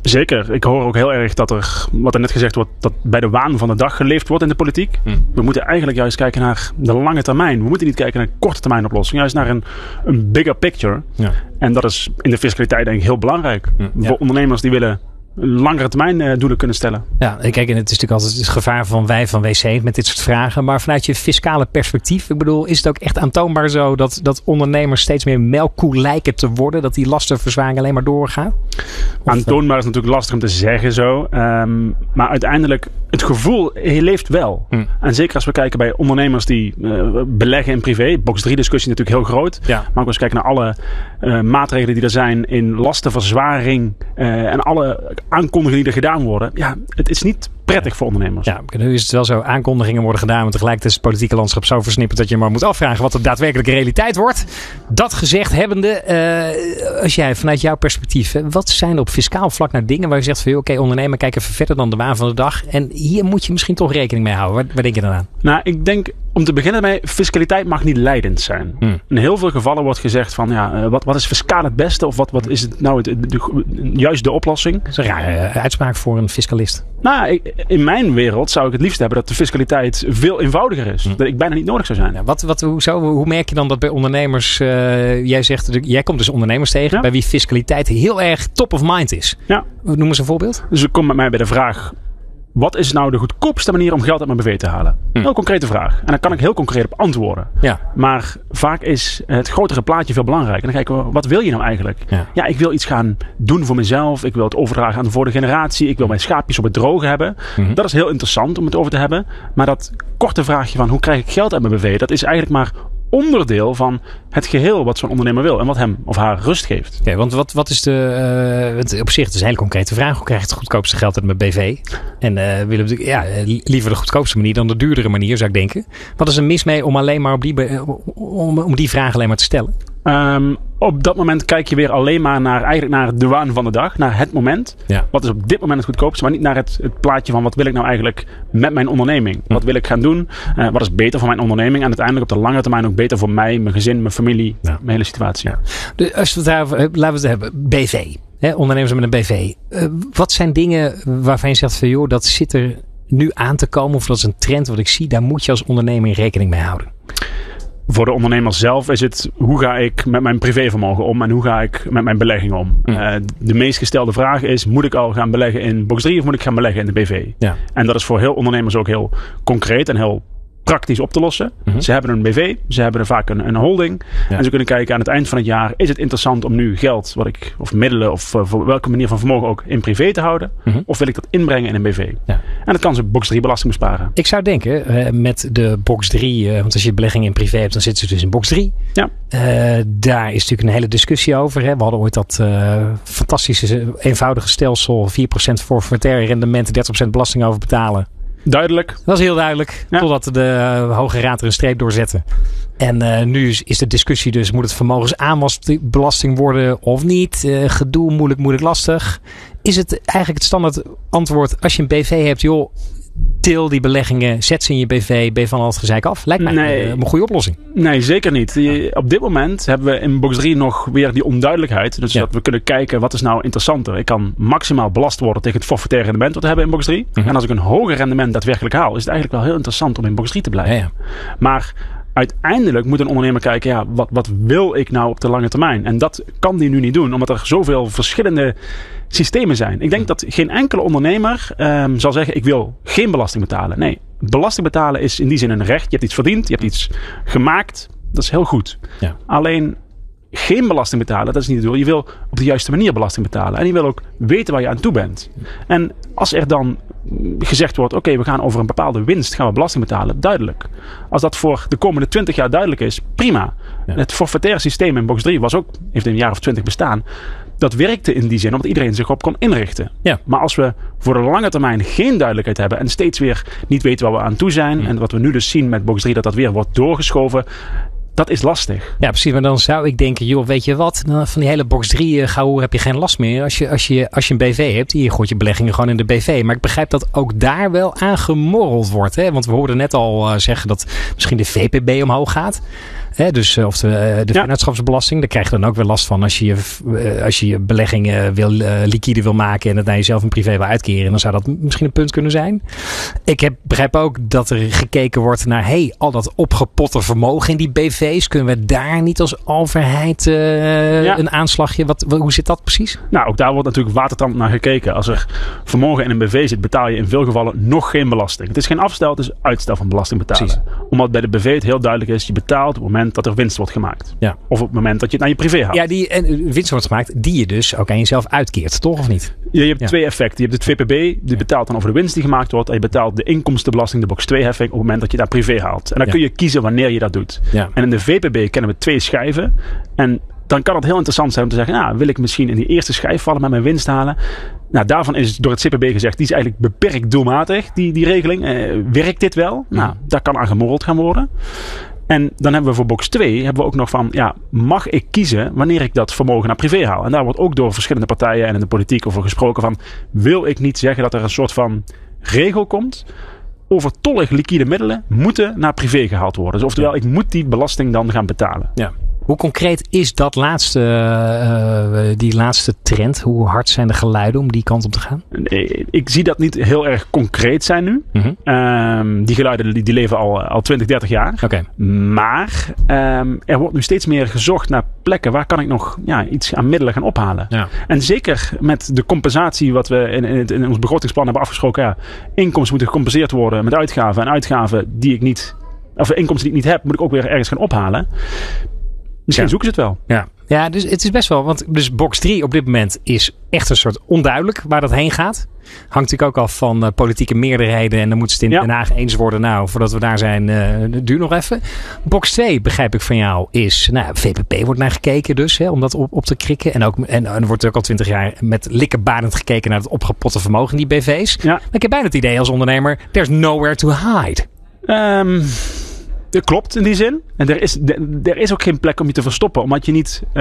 Zeker. Ik hoor ook heel erg dat er, wat er net gezegd wordt, dat bij de waan van de dag geleefd wordt in de politiek. Hmm. We moeten eigenlijk juist kijken naar de lange termijn. We moeten niet kijken naar een korte termijn oplossing. Juist naar een, een bigger picture. Ja. En dat is in de fiscaliteit denk ik heel belangrijk. Hmm. Ja. Voor ondernemers die willen langere termijn uh, doelen kunnen stellen. Ja, kijk, en het is natuurlijk altijd het gevaar van wij van W C met dit soort vragen. Maar vanuit je fiscale perspectief, ik bedoel, is het ook echt aantoonbaar zo dat, dat ondernemers steeds meer melkkoe lijken te worden? Dat die lastenverzwaring alleen maar doorgaan? Of, aantoonbaar is natuurlijk lastig om te zeggen zo. Um, maar uiteindelijk, het gevoel leeft wel. Hm. En zeker als we kijken bij ondernemers die uh, beleggen in privé. Box drie discussie natuurlijk heel groot. Ja. Maar ook als we kijken naar alle uh, maatregelen die er zijn in lastenverzwaring uh, en alle aankondigingen die er gedaan worden. Ja, het is niet prettig voor ondernemers. Ja, nu is het wel zo. Aankondigingen worden gedaan, maar tegelijkertijd is het politieke landschap zo versnipperd dat je maar moet afvragen wat de daadwerkelijke realiteit wordt. Dat gezegd hebbende, uh, als jij vanuit jouw perspectief, hè, wat zijn er op fiscaal vlak naar dingen waar je zegt van oké, okay, ondernemer, kijk even verder dan de waan van de dag. En hier moet je misschien toch rekening mee houden. Waar, waar denk je dan aan? Nou, ik denk om te beginnen mee, fiscaliteit mag niet leidend zijn. Hmm. In heel veel gevallen wordt gezegd van ja, uh, wat, wat is fiscaal het beste? Of wat, wat is het nou het, de, de, de, juist de oplossing? Dat is een rare uh, uitspraak voor een fiscalist. Nou, ik, in mijn wereld zou ik het liefst hebben dat de fiscaliteit veel eenvoudiger is. Hmm. Dat ik bijna niet nodig zou zijn. Ja, wat, wat, hoezo, hoe merk je dan dat bij ondernemers, uh, jij zegt, jij komt dus ondernemers tegen, ja, bij wie fiscaliteit heel erg top of mind is. Ja. Noem eens een voorbeeld. Dus ik kom met mij bij de vraag, wat is nou de goedkoopste manier om geld uit mijn B V te halen? Hm. Heel concrete vraag. En daar kan ik heel concreet op antwoorden. Ja. Maar vaak is het grotere plaatje veel belangrijker. En dan kijken we, wat wil je nou eigenlijk? Ja. ja, ik wil iets gaan doen voor mezelf. Ik wil het overdragen aan de volgende generatie. Ik wil mijn schaapjes op het droge hebben. Hm. Dat is heel interessant om het over te hebben. Maar dat korte vraagje van hoe krijg ik geld uit mijn B V? Dat is eigenlijk maar onderdeel van het geheel wat zo'n ondernemer wil. En wat hem of haar rust geeft. Ja, want wat, wat is de... Uh, op zich het is een hele concrete vraag. Hoe krijg je het goedkoopste geld uit mijn B V? En uh, willen we ja, liever de goedkoopste manier dan de duurdere manier, zou ik denken. Wat is er mis mee om alleen maar op die, om, om die vraag alleen maar te stellen? Um, op dat moment kijk je weer alleen maar naar, eigenlijk naar de waan van de dag. Naar het moment. Ja. Wat is op dit moment het goedkoopste. Maar niet naar het, het plaatje van wat wil ik nou eigenlijk met mijn onderneming. Hm. Wat wil ik gaan doen? Uh, wat is beter voor mijn onderneming? En uiteindelijk op de lange termijn ook beter voor mij, mijn gezin, mijn familie. Ja. Mijn hele situatie. Ja. Dus als we het daarover, laten we het hebben. B V. Hè, ondernemers met een B V. Uh, wat zijn dingen waarvan je zegt van joh, dat zit er nu aan te komen. Of dat is een trend wat ik zie. Daar moet je als ondernemer in rekening mee houden. Voor de ondernemer zelf is het hoe ga ik met mijn privévermogen om en hoe ga ik met mijn beleggingen om. Mm. Uh, de meest gestelde vraag is, moet ik al gaan beleggen in Box drie of moet ik gaan beleggen in de B V? Ja. En dat is voor heel ondernemers ook heel concreet en heel praktisch op te lossen. Mm-hmm. Ze hebben een B V, ze hebben vaak een, een holding. Ja. En ze kunnen kijken aan het eind van het jaar, is het interessant om nu geld, wat ik, of middelen, of uh, voor welke manier van vermogen ook in privé te houden? Mm-hmm. Of wil ik dat inbrengen in een B V? Ja. En dat kan ze Box drie belasting besparen. Ik zou denken, uh, met de Box drie, uh, want als je belegging in privé hebt, dan zitten ze dus in Box drie. Ja. Uh, daar is natuurlijk een hele discussie over. Hè. We hadden ooit dat uh, fantastische, eenvoudige stelsel, vier procent forfaitair rendement, dertig procent belasting over betalen. Duidelijk. Dat was heel duidelijk. Ja. Totdat de uh, Hoge Raad er een streep door zette. En uh, nu is, is de discussie dus, moet het vermogensaanwasbelasting worden of niet? Uh, gedoe, moeilijk, moeilijk, lastig. Is het eigenlijk het standaard antwoord, als je een B V hebt, joh, til die beleggingen, zet ze in je B V, ben je van al het gezeik af? Lijkt mij nee. een, een goede oplossing. Nee, zeker niet. Die, op dit moment hebben we in Box drie nog weer die onduidelijkheid. Dus ja. dat we kunnen kijken, wat is nou interessanter? Ik kan maximaal belast worden tegen het forfaitair rendement wat we hebben in Box drie. Mm-hmm. En als ik een hoger rendement daadwerkelijk haal, is het eigenlijk wel heel interessant om in Box drie te blijven. Ja, ja. Maar uiteindelijk moet een ondernemer kijken, ja, wat, wat wil ik nou op de lange termijn? En dat kan die nu niet doen, omdat er zoveel verschillende systemen zijn. Ik denk dat geen enkele ondernemer um, zal zeggen, ik wil geen belasting betalen. Nee, belasting betalen is in die zin een recht. Je hebt iets verdiend, je hebt iets gemaakt. Dat is heel goed. Ja. Alleen geen belasting betalen, dat is niet het doel. Je wil op de juiste manier belasting betalen. En je wil ook weten waar je aan toe bent. En als er dan gezegd wordt, oké, okay, we gaan over een bepaalde winst gaan we belasting betalen, duidelijk. Als dat voor de komende twintig jaar duidelijk is, prima. Ja. Het forfaitaire systeem in Box drie was ook, heeft een jaar of twintig bestaan. Dat werkte in die zin, omdat iedereen zich op kon inrichten. Ja. Maar als we voor de lange termijn geen duidelijkheid hebben en steeds weer niet weten waar we aan toe zijn, mm. en wat we nu dus zien met Box drie, dat dat weer wordt doorgeschoven, dat is lastig. Ja, precies. Maar dan zou ik denken, joh, weet je wat? Dan van die hele box drie uh, gauw heb je geen last meer. Als je, als, je, als je een B V hebt, je gooit je beleggingen gewoon in de B V. Maar ik begrijp dat ook daar wel aan gemorreld wordt. Hè? Want we hoorden net al uh, zeggen dat misschien de V P B omhoog gaat. Hè? Dus, uh, of de, uh, de ja. vennootschapsbelasting. Daar krijg je dan ook weer last van als je je, uh, als je, je beleggingen wil, uh, liquide wil maken en het naar jezelf in privé wil uitkeren. Dan zou dat misschien een punt kunnen zijn. Ik heb, begrijp ook dat er gekeken wordt naar hey, al dat opgepotte vermogen in die B V's. Kunnen we daar niet als overheid uh, ja. een aanslagje? Wat, hoe zit dat precies? Nou, ook daar wordt natuurlijk watertand naar gekeken. Als er vermogen in een B V zit, betaal je in veel gevallen nog geen belasting. Het is geen afstel, het is uitstel van belasting betalen. Precies. Omdat bij de B V het heel duidelijk is, je betaalt op het moment dat er winst wordt gemaakt. Ja. Of op het moment dat je het naar je privé haalt. Ja, die en winst wordt gemaakt, die je dus ook aan jezelf uitkeert, toch of niet? Ja, je hebt ja. twee effecten. Je hebt het V P B, die ja. betaalt dan over de winst die gemaakt wordt. En je betaalt de inkomstenbelasting, de box twee heffing, op het moment dat je het naar privé haalt. En dan ja. kun je kiezen wanneer je dat doet. Ja. En in de V P B kennen we twee schijven. En dan kan het heel interessant zijn om te zeggen, nou, wil ik misschien in die eerste schijf vallen met mijn winst halen? Nou, daarvan is door het C P B gezegd, die is eigenlijk beperkt doelmatig, die, die regeling. Eh, werkt dit wel? Ja. Nou, daar kan aan gemorreld gaan worden. En dan hebben we voor box twee hebben we ook nog van, ja, mag ik kiezen wanneer ik dat vermogen naar privé haal? En daar wordt ook door verschillende partijen en in de politiek over gesproken van, wil ik niet zeggen dat er een soort van regel komt? Overtollig liquide middelen moeten naar privé gehaald worden. Dus oftewel, ik moet die belasting dan gaan betalen. Ja. Hoe concreet is dat laatste, uh, die laatste trend? Hoe hard zijn de geluiden om die kant op te gaan? Nee, ik zie dat niet heel erg concreet zijn nu. Mm-hmm. Um, die geluiden die, die leven al, al twintig, dertig jaar. Okay. Maar um, er wordt nu steeds meer gezocht naar plekken waar kan ik nog ja, iets aan middelen gaan ophalen. Ja. En zeker met de compensatie wat we in, in, in ons begrotingsplan hebben afgesproken. Ja, inkomsten moeten gecompenseerd worden met uitgaven. En uitgaven die ik niet, of inkomsten die ik niet heb, moet ik ook weer ergens gaan ophalen. Misschien ja. zoeken ze het wel. Ja, ja, dus het is best wel. Want dus box drie op dit moment is echt een soort onduidelijk waar dat heen gaat. Hangt natuurlijk ook af van uh, politieke meerderheden. En dan moeten ze het in ja. Den Haag eens worden. Nou, voordat we daar zijn, uh, duurt nog even. Box twee, begrijp ik van jou, is... Nou, V P P wordt naar gekeken dus, hè, om dat op, op te krikken. En, ook, en, en er wordt ook al twintig jaar met likkebarend gekeken naar het opgepotte vermogen in die B V's. Ja. Maar ik heb bijna het idee als ondernemer, there's nowhere to hide. Um... Dat klopt in die zin. En er is, er is ook geen plek om je te verstoppen. Omdat je niet, uh,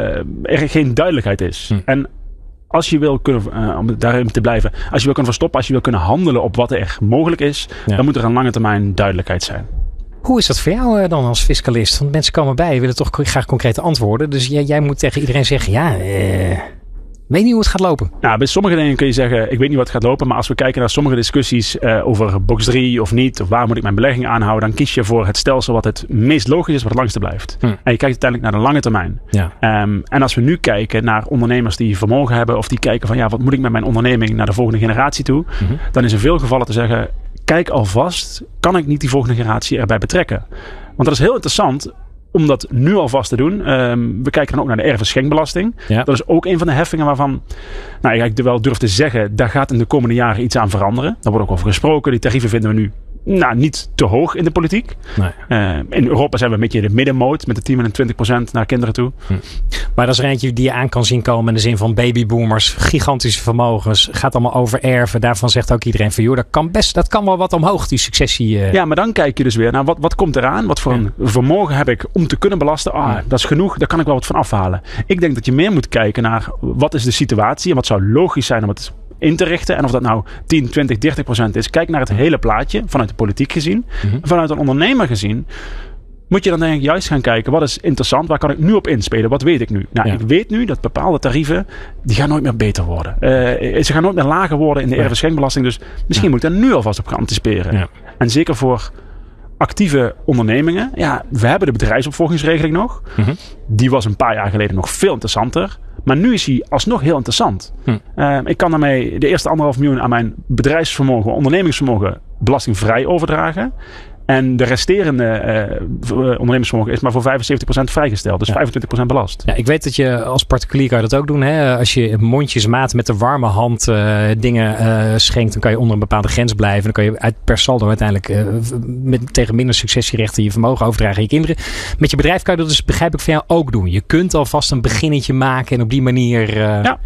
er geen duidelijkheid is. Hm. En als je wil kunnen, uh, om daarin te blijven. Als je wil kunnen verstoppen. Als je wil kunnen handelen op wat er mogelijk is. Ja. Dan moet er aan lange termijn duidelijkheid zijn. Hoe is dat voor jou uh, dan als fiscalist? Want mensen komen bij. Willen toch graag concrete antwoorden. Dus jij, jij moet tegen iedereen zeggen. Ja, uh... weet niet hoe het gaat lopen. Nou, bij sommige dingen kun je zeggen, ik weet niet wat gaat lopen. Maar als we kijken naar sommige discussies uh, over box drie of niet. Of waar moet ik mijn belegging aanhouden. Dan kies je voor het stelsel wat het meest logisch is. Wat het langste blijft. Hm. En je kijkt uiteindelijk naar de lange termijn. Ja. Um, en als we nu kijken naar ondernemers die vermogen hebben. Of die kijken van ja, wat moet ik met mijn onderneming naar de volgende generatie toe. Mm-hmm. Dan is in veel gevallen te zeggen, kijk alvast. Kan ik niet die volgende generatie erbij betrekken? Want dat is heel interessant. Om dat nu alvast te doen. Um, we kijken dan ook naar de erfenschenkbelasting. Ja. Dat is ook een van de heffingen waarvan nou, ik wel durf te zeggen, daar gaat in de komende jaren iets aan veranderen. Daar wordt ook over gesproken. Die tarieven vinden we nu nou, niet te hoog in de politiek. Nee. Uh, in Europa zijn we een beetje in de middenmoot met de tien en twintig procent naar kinderen toe. Hm. Maar dat is er eentje die je aan kan zien komen in de zin van babyboomers, gigantische vermogens, gaat allemaal over erven. Daarvan zegt ook iedereen van joh, dat kan best, dat kan wel wat omhoog, die successie. Uh... Ja, maar dan kijk je dus weer naar wat, wat komt eraan? Wat voor ja. een vermogen heb ik om te kunnen belasten? Ah, ja. dat is genoeg, daar kan ik wel wat van afhalen. Ik denk dat je meer moet kijken naar wat is de situatie en wat zou logisch zijn om het in te richten. En of dat nou tien, twintig, dertig procent is. Kijk naar het hele plaatje. Vanuit de politiek gezien. Mm-hmm. Vanuit een ondernemer gezien. Moet je dan denk ik juist gaan kijken. Wat is interessant? Waar kan ik nu op inspelen? Wat weet ik nu? Nou, ja. ik weet nu dat bepaalde tarieven. Die gaan nooit meer beter worden. Uh, ze gaan nooit meer lager worden in de ja. erfenschenkbelasting. Dus misschien ja. moet ik daar nu alvast op gaan anticiperen. Ja. En zeker voor actieve ondernemingen. Ja, we hebben de bedrijfsopvolgingsregeling nog. Mm-hmm. Die was een paar jaar geleden nog veel interessanter. Maar nu is hij alsnog heel interessant. Hm. Uh, ik kan daarmee de eerste anderhalf miljoen aan mijn bedrijfsvermogen, ondernemingsvermogen, belastingvrij overdragen. En de resterende uh, ondernemersvermogen is maar voor vijfenzeventig procent vrijgesteld. Dus ja. vijfentwintig procent belast. Ja, ik weet dat je als particulier kan je dat ook doen. Hè? Als je mondjesmaat met de warme hand uh, dingen uh, schenkt, dan kan je onder een bepaalde grens blijven. Dan kan je uit per saldo uiteindelijk uh, met, tegen minder successierechten je vermogen overdragen aan je kinderen. Met je bedrijf kan je dat dus, begrijp ik, van jou ook doen. Je kunt alvast een beginnetje maken en op die manier Uh, ja.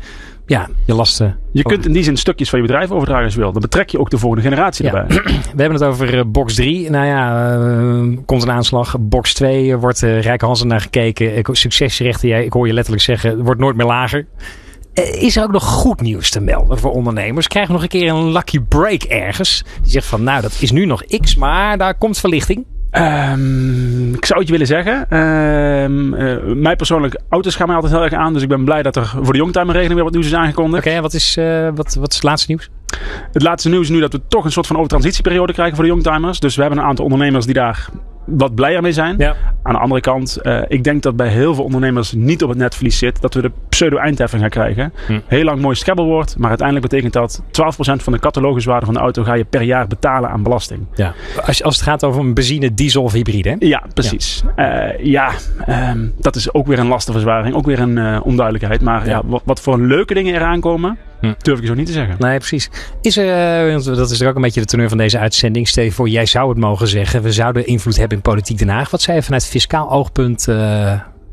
ja, je lasten. Je kunt in die zin stukjes van je bedrijf overdragen als je wil. Dan betrek je ook de volgende generatie ja. erbij. We hebben het over uh, box drie. Nou ja, uh, komt een aanslag. Box twee uh, wordt uh, rijkhalsend naar gekeken. Ik, succesrechten, jij, ik hoor je letterlijk zeggen, wordt nooit meer lager. Uh, is er ook nog goed nieuws te melden voor ondernemers? Krijgen we nog een keer een lucky break ergens? Die zegt van, nou, dat is nu nog X, maar daar komt verlichting. Um, ik zou het je willen zeggen. Um, uh, mij persoonlijk, auto's gaan mij altijd heel erg aan. Dus ik ben blij dat er voor de Youngtimer-regeling weer wat nieuws is aangekondigd. Oké, okay, wat, is, uh, wat, wat is het laatste nieuws? Het laatste nieuws is nu dat we toch een soort van overtransitieperiode krijgen voor de Youngtimers. Dus we hebben een aantal ondernemers die daar wat blijer mee zijn. Ja. Aan de andere kant, uh, ik denk dat bij heel veel ondernemers niet op het netverlies zit. Dat we de pseudo-eindheffing gaan krijgen. Hm. Heel lang mooi scrabblewoord. Maar uiteindelijk betekent dat twaalf procent van de cataloguswaarde van de auto ga je per jaar betalen aan belasting. Ja. Als, als het gaat over een benzine, diesel of hybride. Hè? Ja, precies. Ja, uh, ja um, dat is ook weer een lastenverzwaring. Ook weer een uh, onduidelijkheid. Maar ja. Ja, wat, wat voor leuke dingen eraan komen, hm. durf ik zo niet te zeggen. Nee, precies. Is er, uh, dat is er ook een beetje de teneur van deze uitzending. Stel je voor, jij zou het mogen zeggen. We zouden invloed hebben in politiek Den Haag. Wat zei je vanuit fiscaal oogpunt? Uh,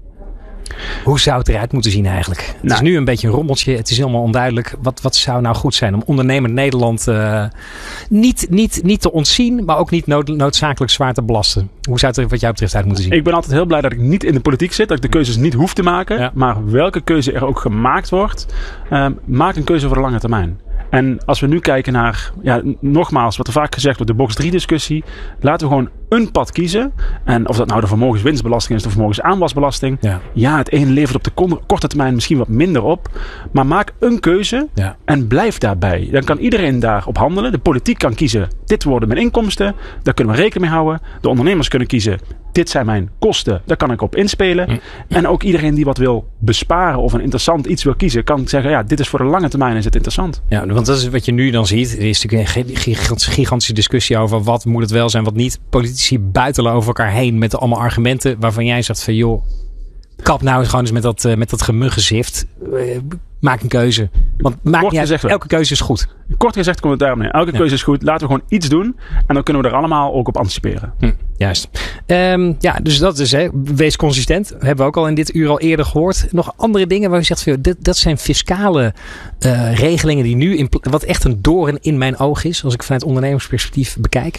hoe zou het eruit moeten zien eigenlijk? Nou, het is nu een beetje een rommeltje. Het is helemaal onduidelijk. Wat, wat zou nou goed zijn om ondernemend Nederland uh, niet, niet, niet te ontzien, maar ook niet nood, noodzakelijk zwaar te belasten? Hoe zou het er wat jou betreft uit moeten zien? Ik ben altijd heel blij dat ik niet in de politiek zit. Dat ik de keuzes niet hoef te maken. Ja. Maar welke keuze er ook gemaakt wordt, uh, maak een keuze voor de lange termijn. En als we nu kijken naar, ja, nogmaals, wat er vaak gezegd wordt, de box drie discussie. Laten we gewoon een pad kiezen. En of dat nou de vermogenswinstbelasting is, de vermogensaanwasbelasting. Ja, ja het een levert op de korte termijn misschien wat minder op. Maar maak een keuze ja. en blijf daarbij. Dan kan iedereen daarop handelen. De politiek kan kiezen, dit worden mijn inkomsten. Daar kunnen we rekening mee houden. De ondernemers kunnen kiezen, dit zijn mijn kosten. Daar kan ik op inspelen. Mm. En ook iedereen die wat wil besparen of een interessant iets wil kiezen, kan zeggen, ja, dit is voor de lange termijn is het interessant. Ja, want dat is wat je nu dan ziet. Er is natuurlijk een gigantische discussie over wat moet het wel zijn, wat niet. Politici buitelen over elkaar heen met allemaal argumenten waarvan jij zegt van, joh, kap nou eens gewoon eens met dat, uh, met dat gemuggenzift. Uh, maak een keuze. Want maak niet uit, elke keuze is goed. Kort gezegd komt het daarom neer. Elke ja. keuze is goed. Laten we gewoon iets doen. En dan kunnen we er allemaal ook op anticiperen. Hm, juist. Um, ja, dus dat is, hè, wees consistent. Hebben we ook al in dit uur al eerder gehoord. Nog andere dingen waar je zegt, van, dit, dat zijn fiscale uh, regelingen die nu, in, wat echt een doorn in mijn oog is. Als ik vanuit ondernemersperspectief bekijk.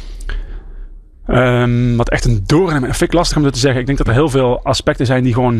Um, wat echt een doorn in mijn, vind ik lastig om dat te zeggen. Ik denk dat er heel veel aspecten zijn die gewoon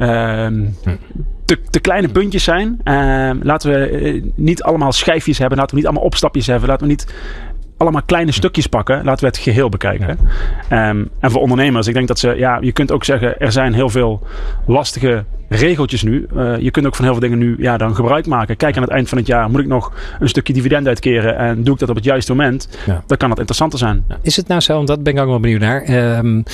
um, te, te kleine puntjes zijn. Um, laten we uh, niet allemaal schijfjes hebben. Laten we niet allemaal opstapjes hebben. Laten we niet allemaal kleine stukjes pakken. Laten we het geheel bekijken. Um, en voor ondernemers, ik denk dat ze, ja, je kunt ook zeggen, er zijn heel veel lastige regeltjes nu. Uh, je kunt ook van heel veel dingen nu ja, dan gebruik maken. Kijk, aan het eind van het jaar moet ik nog een stukje dividend uitkeren en doe ik dat op het juiste moment. Ja. Dan kan dat interessanter zijn. Ja. Is het nou zo, want dat ben ik ook wel benieuwd naar. Um,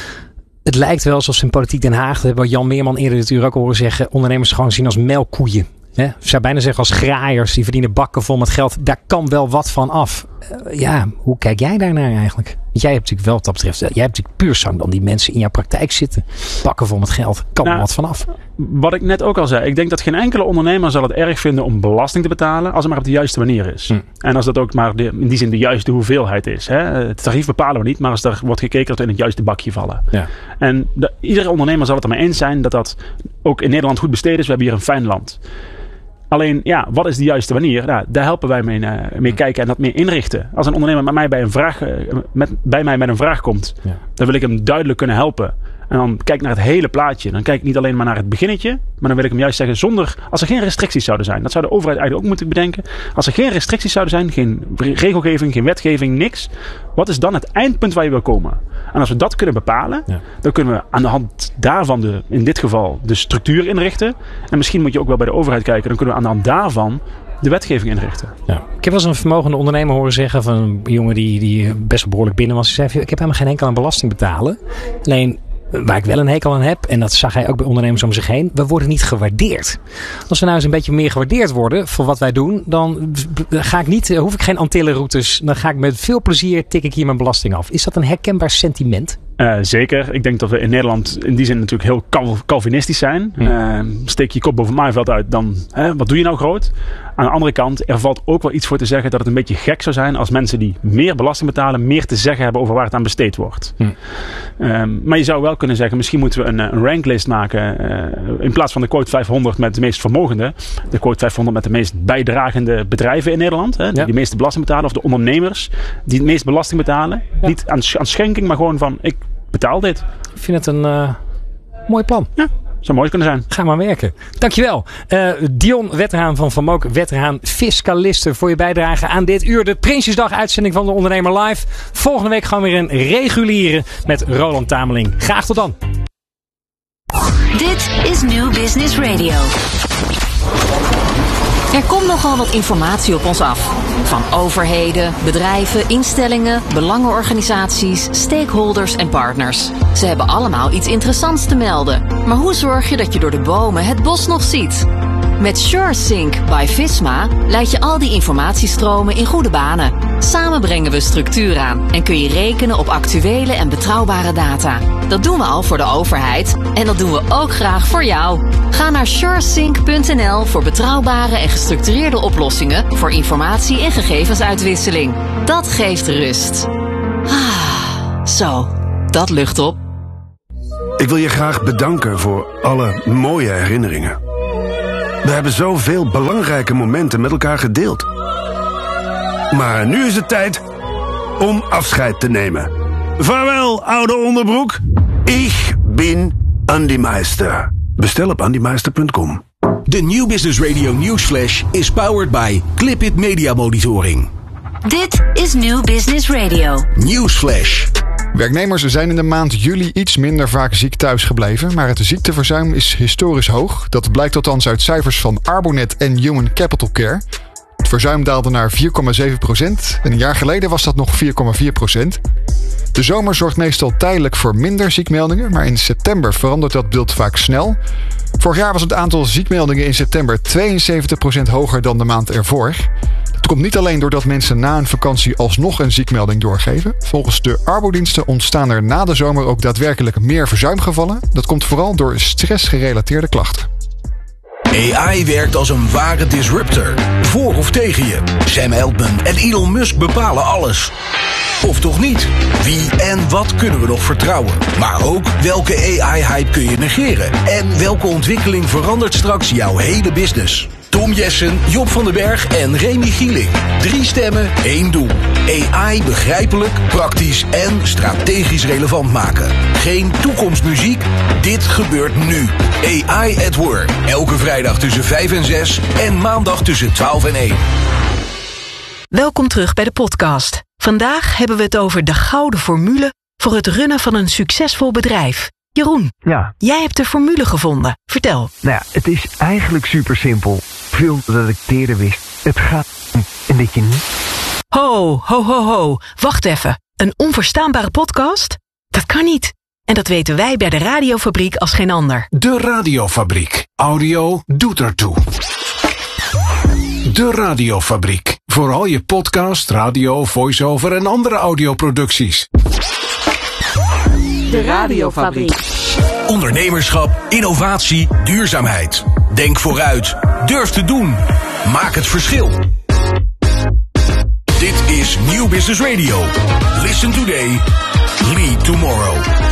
het lijkt wel alsof ze in politiek Den Haag, dat hebben we Jan Meerman eerder dit uur ook horen zeggen, ondernemers gewoon zien als melkkoeien. Hè? Ik zou bijna zeggen als graaiers, die verdienen bakken vol met geld. Daar kan wel wat van af. Uh, ja, hoe kijk jij daarnaar eigenlijk? Want jij hebt natuurlijk wel wat dat betreft, jij hebt natuurlijk puur zang dan die mensen in jouw praktijk zitten. Bakken vol met geld, kan nou, er wat van af. Wat ik net ook al zei, ik denk dat geen enkele ondernemer zal het erg vinden om belasting te betalen als het maar op de juiste manier is. Hm. En als dat ook maar de, in die zin de juiste hoeveelheid is. Hè? Het tarief bepalen we niet, maar als er wordt gekeken dat we in het juiste bakje vallen. Ja. En de, iedere ondernemer zal het ermee eens zijn dat dat ook in Nederland goed besteed is. We hebben hier een fijn land. Alleen, ja, wat is de juiste manier? Nou, daar helpen wij mee, uh, mee kijken en dat meer inrichten. Als een ondernemer met mij bij, een vraag, uh, met, bij mij met een vraag komt, ja. dan wil ik hem duidelijk kunnen helpen. En dan kijk ik naar het hele plaatje. Dan kijk ik niet alleen maar naar het beginnetje, maar dan wil ik hem juist zeggen zonder, als er geen restricties zouden zijn. Dat zou de overheid eigenlijk ook moeten bedenken. Als er geen restricties zouden zijn, geen regelgeving, geen wetgeving, niks. Wat is dan het eindpunt waar je wil komen? En als we dat kunnen bepalen, ja. dan kunnen we aan de hand daarvan de, in dit geval de structuur inrichten. En misschien moet je ook wel bij de overheid kijken. Dan kunnen we aan de hand daarvan de wetgeving inrichten. Ja. Ik heb wel eens een vermogende ondernemer horen zeggen van een jongen die, die best wel behoorlijk binnen was. Die zei, ik heb helemaal geen enkel aan belasting betalen. Alleen waar ik wel een hekel aan heb, en dat zag hij ook bij ondernemers om zich heen, we worden niet gewaardeerd. Als we nou eens een beetje meer gewaardeerd worden voor wat wij doen, dan ga ik niet, hoef ik geen Antillenroutes. Dan ga ik met veel plezier, tik ik hier mijn belasting af. Is dat een herkenbaar sentiment? Uh, zeker. Ik denk dat we in Nederland in die zin natuurlijk heel cal- Calvinistisch zijn. Uh, steek je kop boven het maaiveld uit, dan hè, wat doe je nou groot? Aan de andere kant, er valt ook wel iets voor te zeggen dat het een beetje gek zou zijn als mensen die meer belasting betalen, meer te zeggen hebben over waar het aan besteed wordt. Hm. Um, maar je zou wel kunnen zeggen, misschien moeten we een, een ranklist maken. Uh, in plaats van de quote vijfhonderd met de meest vermogende, de quote vijfhonderd met de meest bijdragende bedrijven in Nederland. Hè, die ja. de meeste belasting betalen. Of de ondernemers die het meest belasting betalen. Ja. Niet aan, aan schenking, maar gewoon van, ik betaal dit. Ik vind het een uh, mooi plan. Ja. Zou mooi kunnen zijn. Ga maar werken. Dankjewel. Uh, Dion Wetterhaan van Van Mook Wetterhaan, fiscalisten, voor je bijdrage aan dit uur. De Prinsjesdag uitzending van de Ondernemer Live. Volgende week gaan we weer een reguliere met Roland Tameling. Graag tot dan. Dit is New Business Radio. Er komt nogal wat informatie op ons af. Van overheden, bedrijven, instellingen, belangenorganisaties, stakeholders en partners. Ze hebben allemaal iets interessants te melden. Maar hoe zorg je dat je door de bomen het bos nog ziet? Met SureSync by Visma leid je al die informatiestromen in goede banen. Samen brengen we structuur aan en kun je rekenen op actuele en betrouwbare data. Dat doen we al voor de overheid en dat doen we ook graag voor jou. Ga naar suresync punt n l voor betrouwbare en gestructureerde oplossingen voor informatie- en gegevensuitwisseling. Dat geeft rust. Ah, zo, dat lucht op. Ik wil je graag bedanken voor alle mooie herinneringen. We hebben zoveel belangrijke momenten met elkaar gedeeld. Maar nu is het tijd om afscheid te nemen. Vaarwel, oude onderbroek. Ik ben Andy Meister. Bestel op andy meister punt com. De New Business Radio Newsflash is powered by Clipit Media Monitoring. Dit is New Business Radio. Newsflash. Werknemers zijn in de maand juli iets minder vaak ziek thuis gebleven, maar het ziekteverzuim is historisch hoog. Dat blijkt althans uit cijfers van Arbonet en Human Capital Care. Het verzuim daalde naar vier komma zeven procent en een jaar geleden was dat nog vier komma vier procent. De zomer zorgt meestal tijdelijk voor minder ziekmeldingen, maar in september verandert dat beeld vaak snel. Vorig jaar was het aantal ziekmeldingen in september tweeënzeventig procent hoger dan de maand ervoor. Het komt niet alleen doordat mensen na een vakantie alsnog een ziekmelding doorgeven. Volgens de arbodiensten ontstaan er na de zomer ook daadwerkelijk meer verzuimgevallen. Dat komt vooral door stressgerelateerde klachten. A I werkt als een ware disruptor. Voor of tegen je. Sam Altman en Elon Musk bepalen alles. Of toch niet? Wie en wat kunnen we nog vertrouwen? Maar ook welke A I-hype kun je negeren? En welke ontwikkeling verandert straks jouw hele business? Tom Jessen, Job van den Berg en Remy Gieling. Drie stemmen, één doel. A I begrijpelijk, praktisch en strategisch relevant maken. Geen toekomstmuziek, dit gebeurt nu. A I at Work. Elke vrijdag tussen vijf en zes en maandag tussen twaalf en één. Welkom terug bij de podcast. Vandaag hebben we het over de gouden formule voor het runnen van een succesvol bedrijf. Jeroen, ja. Jij hebt de formule gevonden. Vertel. Nou ja, het is eigenlijk super simpel. Veel dat ik eerder wist. Het gaat om en dat je niet... Ho, ho, ho, ho. Wacht even. Een onverstaanbare podcast? Dat kan niet. En dat weten wij bij de Radiofabriek als geen ander. De Radiofabriek. Audio doet ertoe. De Radiofabriek. Voor al je podcast, radio, voice-over en andere audioproducties. De Radiofabriek. Ondernemerschap, innovatie, duurzaamheid. Denk vooruit. Durf te doen. Maak het verschil. Dit is New Business Radio. Listen today. Lead tomorrow.